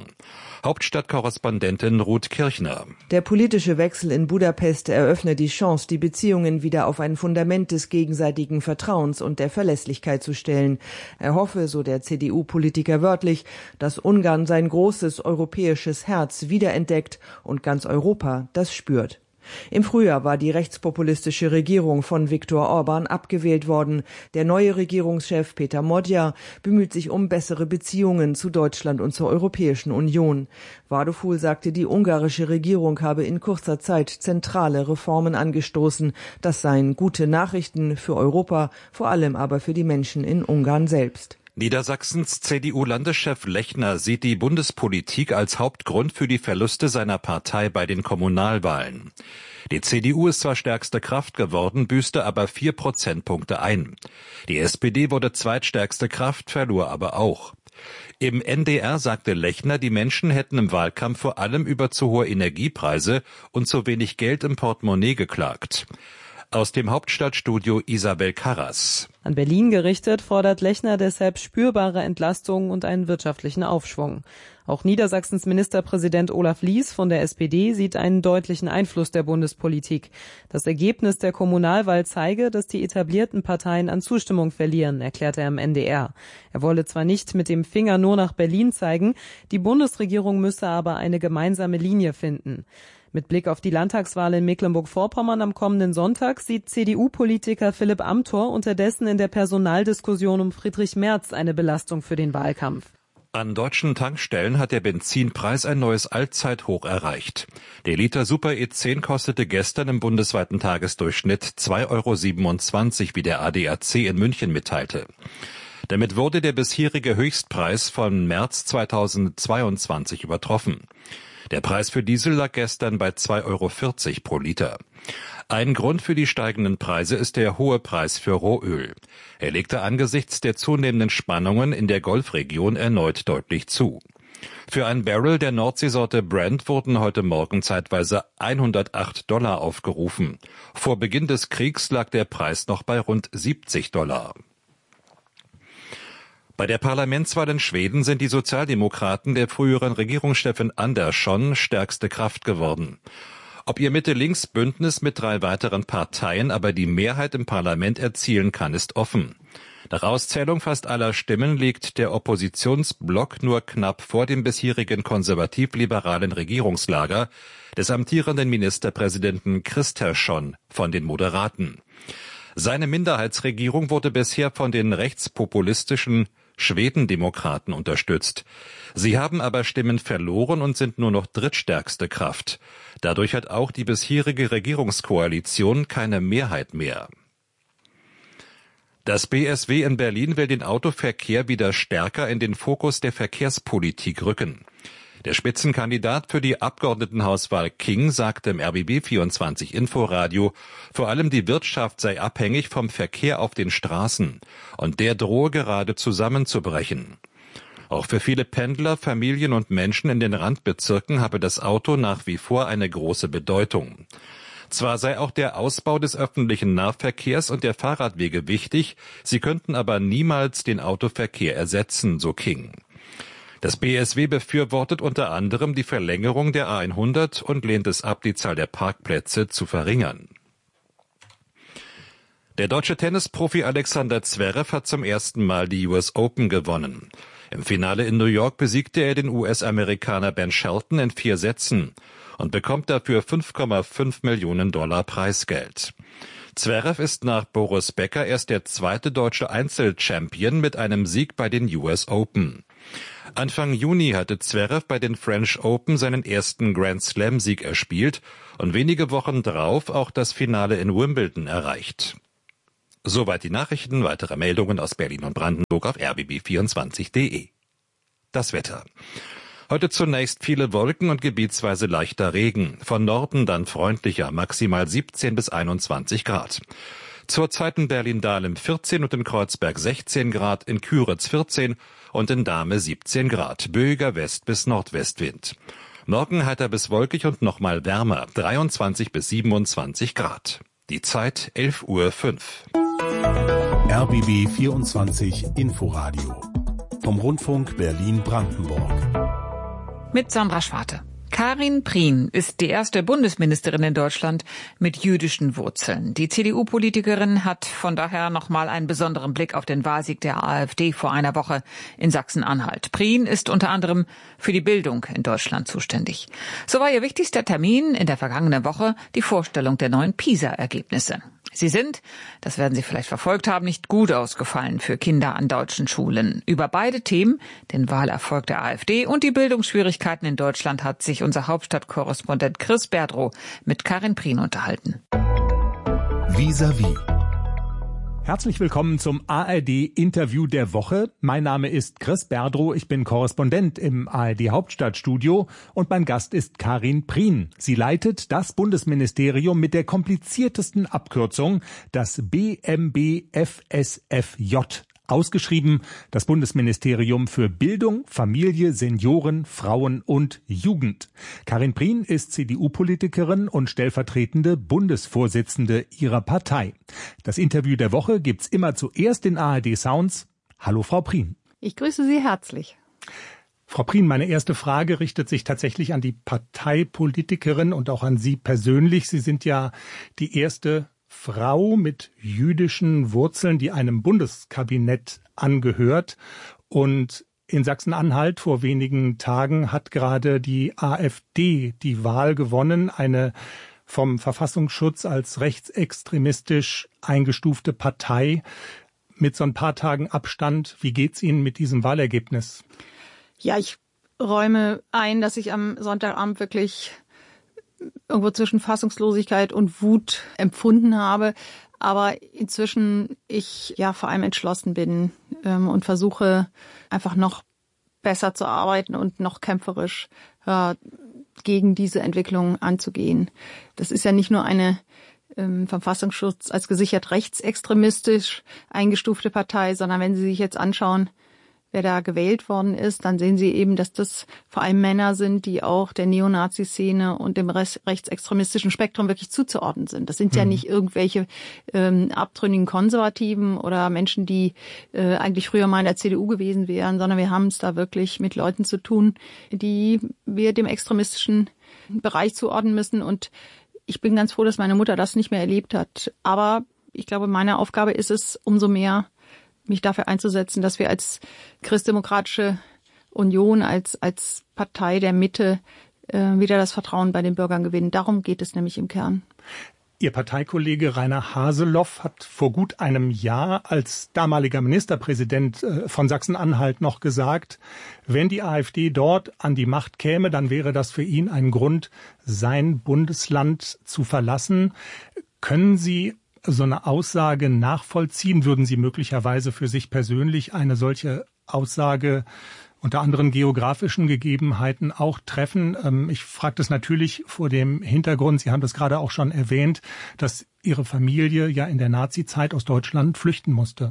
Speaker 8: Hauptstadtkorrespondentin Ruth Kirchner.
Speaker 1: Der politische Wechsel in Budapest eröffne die Chance, die Beziehungen wieder auf ein Fundament des gegenseitigen Vertrauens und der Verlässlichkeit zu stellen. Er hoffe, so der CDU-Politiker wörtlich, dass Ungarn sein großes europäisches Herz wiederentdeckt und ganz Europa das spürt. Im Frühjahr war die rechtspopulistische Regierung von Viktor Orban abgewählt worden. Der neue Regierungschef Peter Modja bemüht sich um bessere Beziehungen zu Deutschland und zur Europäischen Union. Wadephul sagte, die ungarische Regierung habe in kurzer Zeit zentrale Reformen angestoßen. Das seien gute Nachrichten für Europa, vor allem aber für die Menschen in Ungarn selbst.
Speaker 8: Niedersachsens CDU-Landeschef Lechner sieht die Bundespolitik als Hauptgrund für die Verluste seiner Partei bei den Kommunalwahlen. Die CDU ist zwar stärkste Kraft geworden, büßte aber 4 Prozentpunkte ein. Die SPD wurde zweitstärkste Kraft, verlor aber auch. Im NDR sagte Lechner, die Menschen hätten im Wahlkampf vor allem über zu hohe Energiepreise und zu wenig Geld im Portemonnaie geklagt. Aus dem Hauptstadtstudio Isabel Karras.
Speaker 2: An Berlin gerichtet fordert Lechner deshalb spürbare Entlastungen und einen wirtschaftlichen Aufschwung. Auch Niedersachsens Ministerpräsident Olaf Lies von der SPD sieht einen deutlichen Einfluss der Bundespolitik. Das Ergebnis der Kommunalwahl zeige, dass die etablierten Parteien an Zustimmung verlieren, erklärte er im NDR. Er wolle zwar nicht mit dem Finger nur nach Berlin zeigen, die Bundesregierung müsse aber eine gemeinsame Linie finden. Mit Blick auf die Landtagswahl in Mecklenburg-Vorpommern am kommenden Sonntag sieht CDU-Politiker Philipp Amthor unterdessen in der Personaldiskussion um Friedrich Merz eine Belastung für den Wahlkampf.
Speaker 8: An deutschen Tankstellen hat der Benzinpreis ein neues Allzeithoch erreicht. Der Liter Super E10 kostete gestern im bundesweiten Tagesdurchschnitt 2,27 €, wie der ADAC in München mitteilte. Damit wurde der bisherige Höchstpreis von März 2022 übertroffen. Der Preis für Diesel lag gestern bei 2,40 € pro Liter. Ein Grund für die steigenden Preise ist der hohe Preis für Rohöl. Er legte angesichts der zunehmenden Spannungen in der Golfregion erneut deutlich zu. Für ein Barrel der Nordseesorte Brent wurden heute Morgen zeitweise $108 aufgerufen. Vor Beginn des Kriegs lag der Preis noch bei rund $70. Bei der Parlamentswahl in Schweden sind die Sozialdemokraten der früheren Regierungschefin Andersson stärkste Kraft geworden. Ob ihr Mitte-Links-Bündnis mit 3 weiteren Parteien aber die Mehrheit im Parlament erzielen kann, ist offen. Nach Auszählung fast aller Stimmen liegt der Oppositionsblock nur knapp vor dem bisherigen konservativ-liberalen Regierungslager des amtierenden Ministerpräsidenten Kristersson von den Moderaten. Seine Minderheitsregierung wurde bisher von den rechtspopulistischen Schwedendemokraten unterstützt. Sie haben aber Stimmen verloren und sind nur noch drittstärkste Kraft. Dadurch hat auch die bisherige Regierungskoalition keine Mehrheit mehr. Das BSW in Berlin will den Autoverkehr wieder stärker in den Fokus der Verkehrspolitik rücken. Der Spitzenkandidat für die Abgeordnetenhauswahl King sagte im RBB 24 Inforadio, vor allem die Wirtschaft sei abhängig vom Verkehr auf den Straßen und der drohe gerade zusammenzubrechen. Auch für viele Pendler, Familien und Menschen in den Randbezirken habe das Auto nach wie vor eine große Bedeutung. Zwar sei auch der Ausbau des öffentlichen Nahverkehrs und der Fahrradwege wichtig, sie könnten aber niemals den Autoverkehr ersetzen, so King. Das BSW befürwortet unter anderem die Verlängerung der A100 und lehnt es ab, die Zahl der Parkplätze zu verringern. Der deutsche Tennisprofi Alexander Zverev hat zum ersten Mal die US Open gewonnen. Im Finale in New York besiegte er den US-Amerikaner Ben Shelton in 4 Sätzen und bekommt dafür $5,5 Millionen Preisgeld. Zverev ist nach Boris Becker erst der zweite deutsche Einzelchampion mit einem Sieg bei den US Open. Anfang Juni hatte Zverev bei den French Open seinen ersten Grand-Slam-Sieg erspielt und wenige Wochen drauf auch das Finale in Wimbledon erreicht. Soweit die Nachrichten, weitere Meldungen aus Berlin und Brandenburg auf rbb24.de. Das Wetter. Heute zunächst viele Wolken und gebietsweise leichter Regen. Von Norden dann freundlicher, maximal 17 bis 21 Grad. Zurzeit in Berlin-Dahlem 14 und in Kreuzberg 16 Grad, in Küritz 14 und in Dahme 17 Grad. Böiger West- bis Nordwestwind. Morgen heiter bis wolkig und nochmal wärmer, 23 bis 27 Grad. Die Zeit 11:05 Uhr.
Speaker 4: RBB 24 Inforadio vom Rundfunk Berlin-Brandenburg.
Speaker 3: Mit Sandra Schwarte. Karin Prien ist die erste Bundesministerin in Deutschland mit jüdischen Wurzeln. Die CDU-Politikerin hat von daher nochmal einen besonderen Blick auf den Wahlsieg der AfD vor einer Woche in Sachsen-Anhalt. Prien ist unter anderem für die Bildung in Deutschland zuständig. So war ihr wichtigster Termin in der vergangenen Woche die Vorstellung der neuen PISA-Ergebnisse. Sie sind, das werden Sie vielleicht verfolgt haben, nicht gut ausgefallen für Kinder an deutschen Schulen. Über beide Themen, den Wahlerfolg der AfD und die Bildungsschwierigkeiten in Deutschland, hat sich unser Hauptstadtkorrespondent Chris Berdrow mit Karin Prien unterhalten.
Speaker 4: Vis-à-vis.
Speaker 5: Herzlich willkommen zum ARD-Interview der Woche. Mein Name ist Chris Berdrow, ich bin Korrespondent im ARD-Hauptstadtstudio und mein Gast ist Karin Prien. Sie leitet das Bundesministerium mit der kompliziertesten Abkürzung, das BMBFSFJ. Ausgeschrieben das Bundesministerium für Bildung, Familie, Senioren, Frauen und Jugend. Karin Prien ist CDU-Politikerin und stellvertretende Bundesvorsitzende ihrer Partei. Das Interview der Woche gibt's immer zuerst in ARD Sounds. Hallo Frau Prien.
Speaker 6: Ich grüße Sie herzlich.
Speaker 5: Frau Prien, meine erste Frage richtet sich tatsächlich an die Parteipolitikerin und auch an Sie persönlich. Sie sind ja die erste Frau mit jüdischen Wurzeln, die einem Bundeskabinett angehört. Und in Sachsen-Anhalt vor wenigen Tagen hat gerade die AfD die Wahl gewonnen, eine vom Verfassungsschutz als rechtsextremistisch eingestufte Partei mit so ein paar Tagen Abstand. Wie geht's Ihnen mit diesem Wahlergebnis?
Speaker 6: Ja, ich räume ein, dass ich am Sonntagabend wirklich irgendwo zwischen Fassungslosigkeit und Wut empfunden habe, aber inzwischen ich ja vor allem entschlossen bin und versuche einfach noch besser zu arbeiten und noch kämpferisch gegen diese Entwicklung anzugehen. Das ist ja nicht nur eine vom Verfassungsschutz als gesichert rechtsextremistisch eingestufte Partei, sondern wenn Sie sich jetzt anschauen, wer da gewählt worden ist, dann sehen Sie eben, dass das vor allem Männer sind, die auch der Neonazi-Szene und dem rechtsextremistischen Spektrum wirklich zuzuordnen sind. Das sind ja nicht irgendwelche abtrünnigen Konservativen oder Menschen, die eigentlich früher mal in der CDU gewesen wären, sondern wir haben es da wirklich mit Leuten zu tun, die wir dem extremistischen Bereich zuordnen müssen. Und ich bin ganz froh, dass meine Mutter das nicht mehr erlebt hat. Aber ich glaube, meine Aufgabe ist es, umso mehr mich dafür einzusetzen, dass wir als Christdemokratische Union, als Partei der Mitte wieder das Vertrauen bei den Bürgern gewinnen. Darum geht es nämlich im Kern.
Speaker 5: Ihr Parteikollege Rainer Haseloff hat vor gut einem Jahr als damaliger Ministerpräsident von Sachsen-Anhalt noch gesagt, wenn die AfD dort an die Macht käme, dann wäre das für ihn ein Grund, sein Bundesland zu verlassen. Können Sie so eine Aussage nachvollziehen? Würden Sie möglicherweise für sich persönlich eine solche Aussage unter anderen geografischen Gegebenheiten auch treffen? Ich frage das natürlich vor dem Hintergrund, Sie haben das gerade auch schon erwähnt, dass Ihre Familie ja in der Nazi-Zeit aus Deutschland flüchten musste.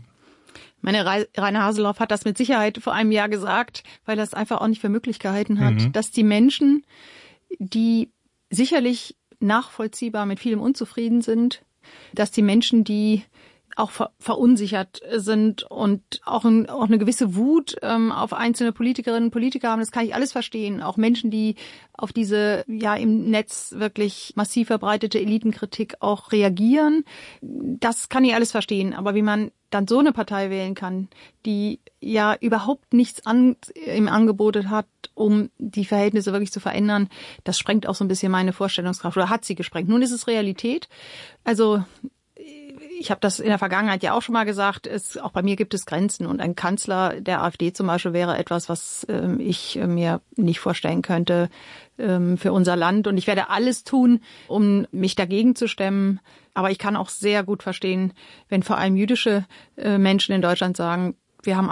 Speaker 6: Rainer Haseloff hat das mit Sicherheit vor einem Jahr gesagt, weil er es einfach auch nicht für möglich gehalten hat, dass die Menschen, die sicherlich nachvollziehbar mit vielem unzufrieden sind, dass die Menschen, die auch verunsichert sind und auch eine gewisse Wut auf einzelne Politikerinnen und Politiker haben, das kann ich alles verstehen. Auch Menschen, die auf diese ja im Netz wirklich massiv verbreitete Elitenkritik auch reagieren, das kann ich alles verstehen. Aber wie man dann so eine Partei wählen kann, die ja überhaupt nichts im Angebot hat, um die Verhältnisse wirklich zu verändern, das sprengt auch so ein bisschen meine Vorstellungskraft oder hat sie gesprengt. Nun ist es Realität. Also ich habe das in der Vergangenheit ja auch schon mal gesagt, auch bei mir gibt es Grenzen und ein Kanzler der AfD zum Beispiel wäre etwas, was ich mir nicht vorstellen könnte für unser Land. Und ich werde alles tun, um mich dagegen zu stemmen. Aber ich kann auch sehr gut verstehen, wenn vor allem jüdische Menschen in Deutschland sagen, wir haben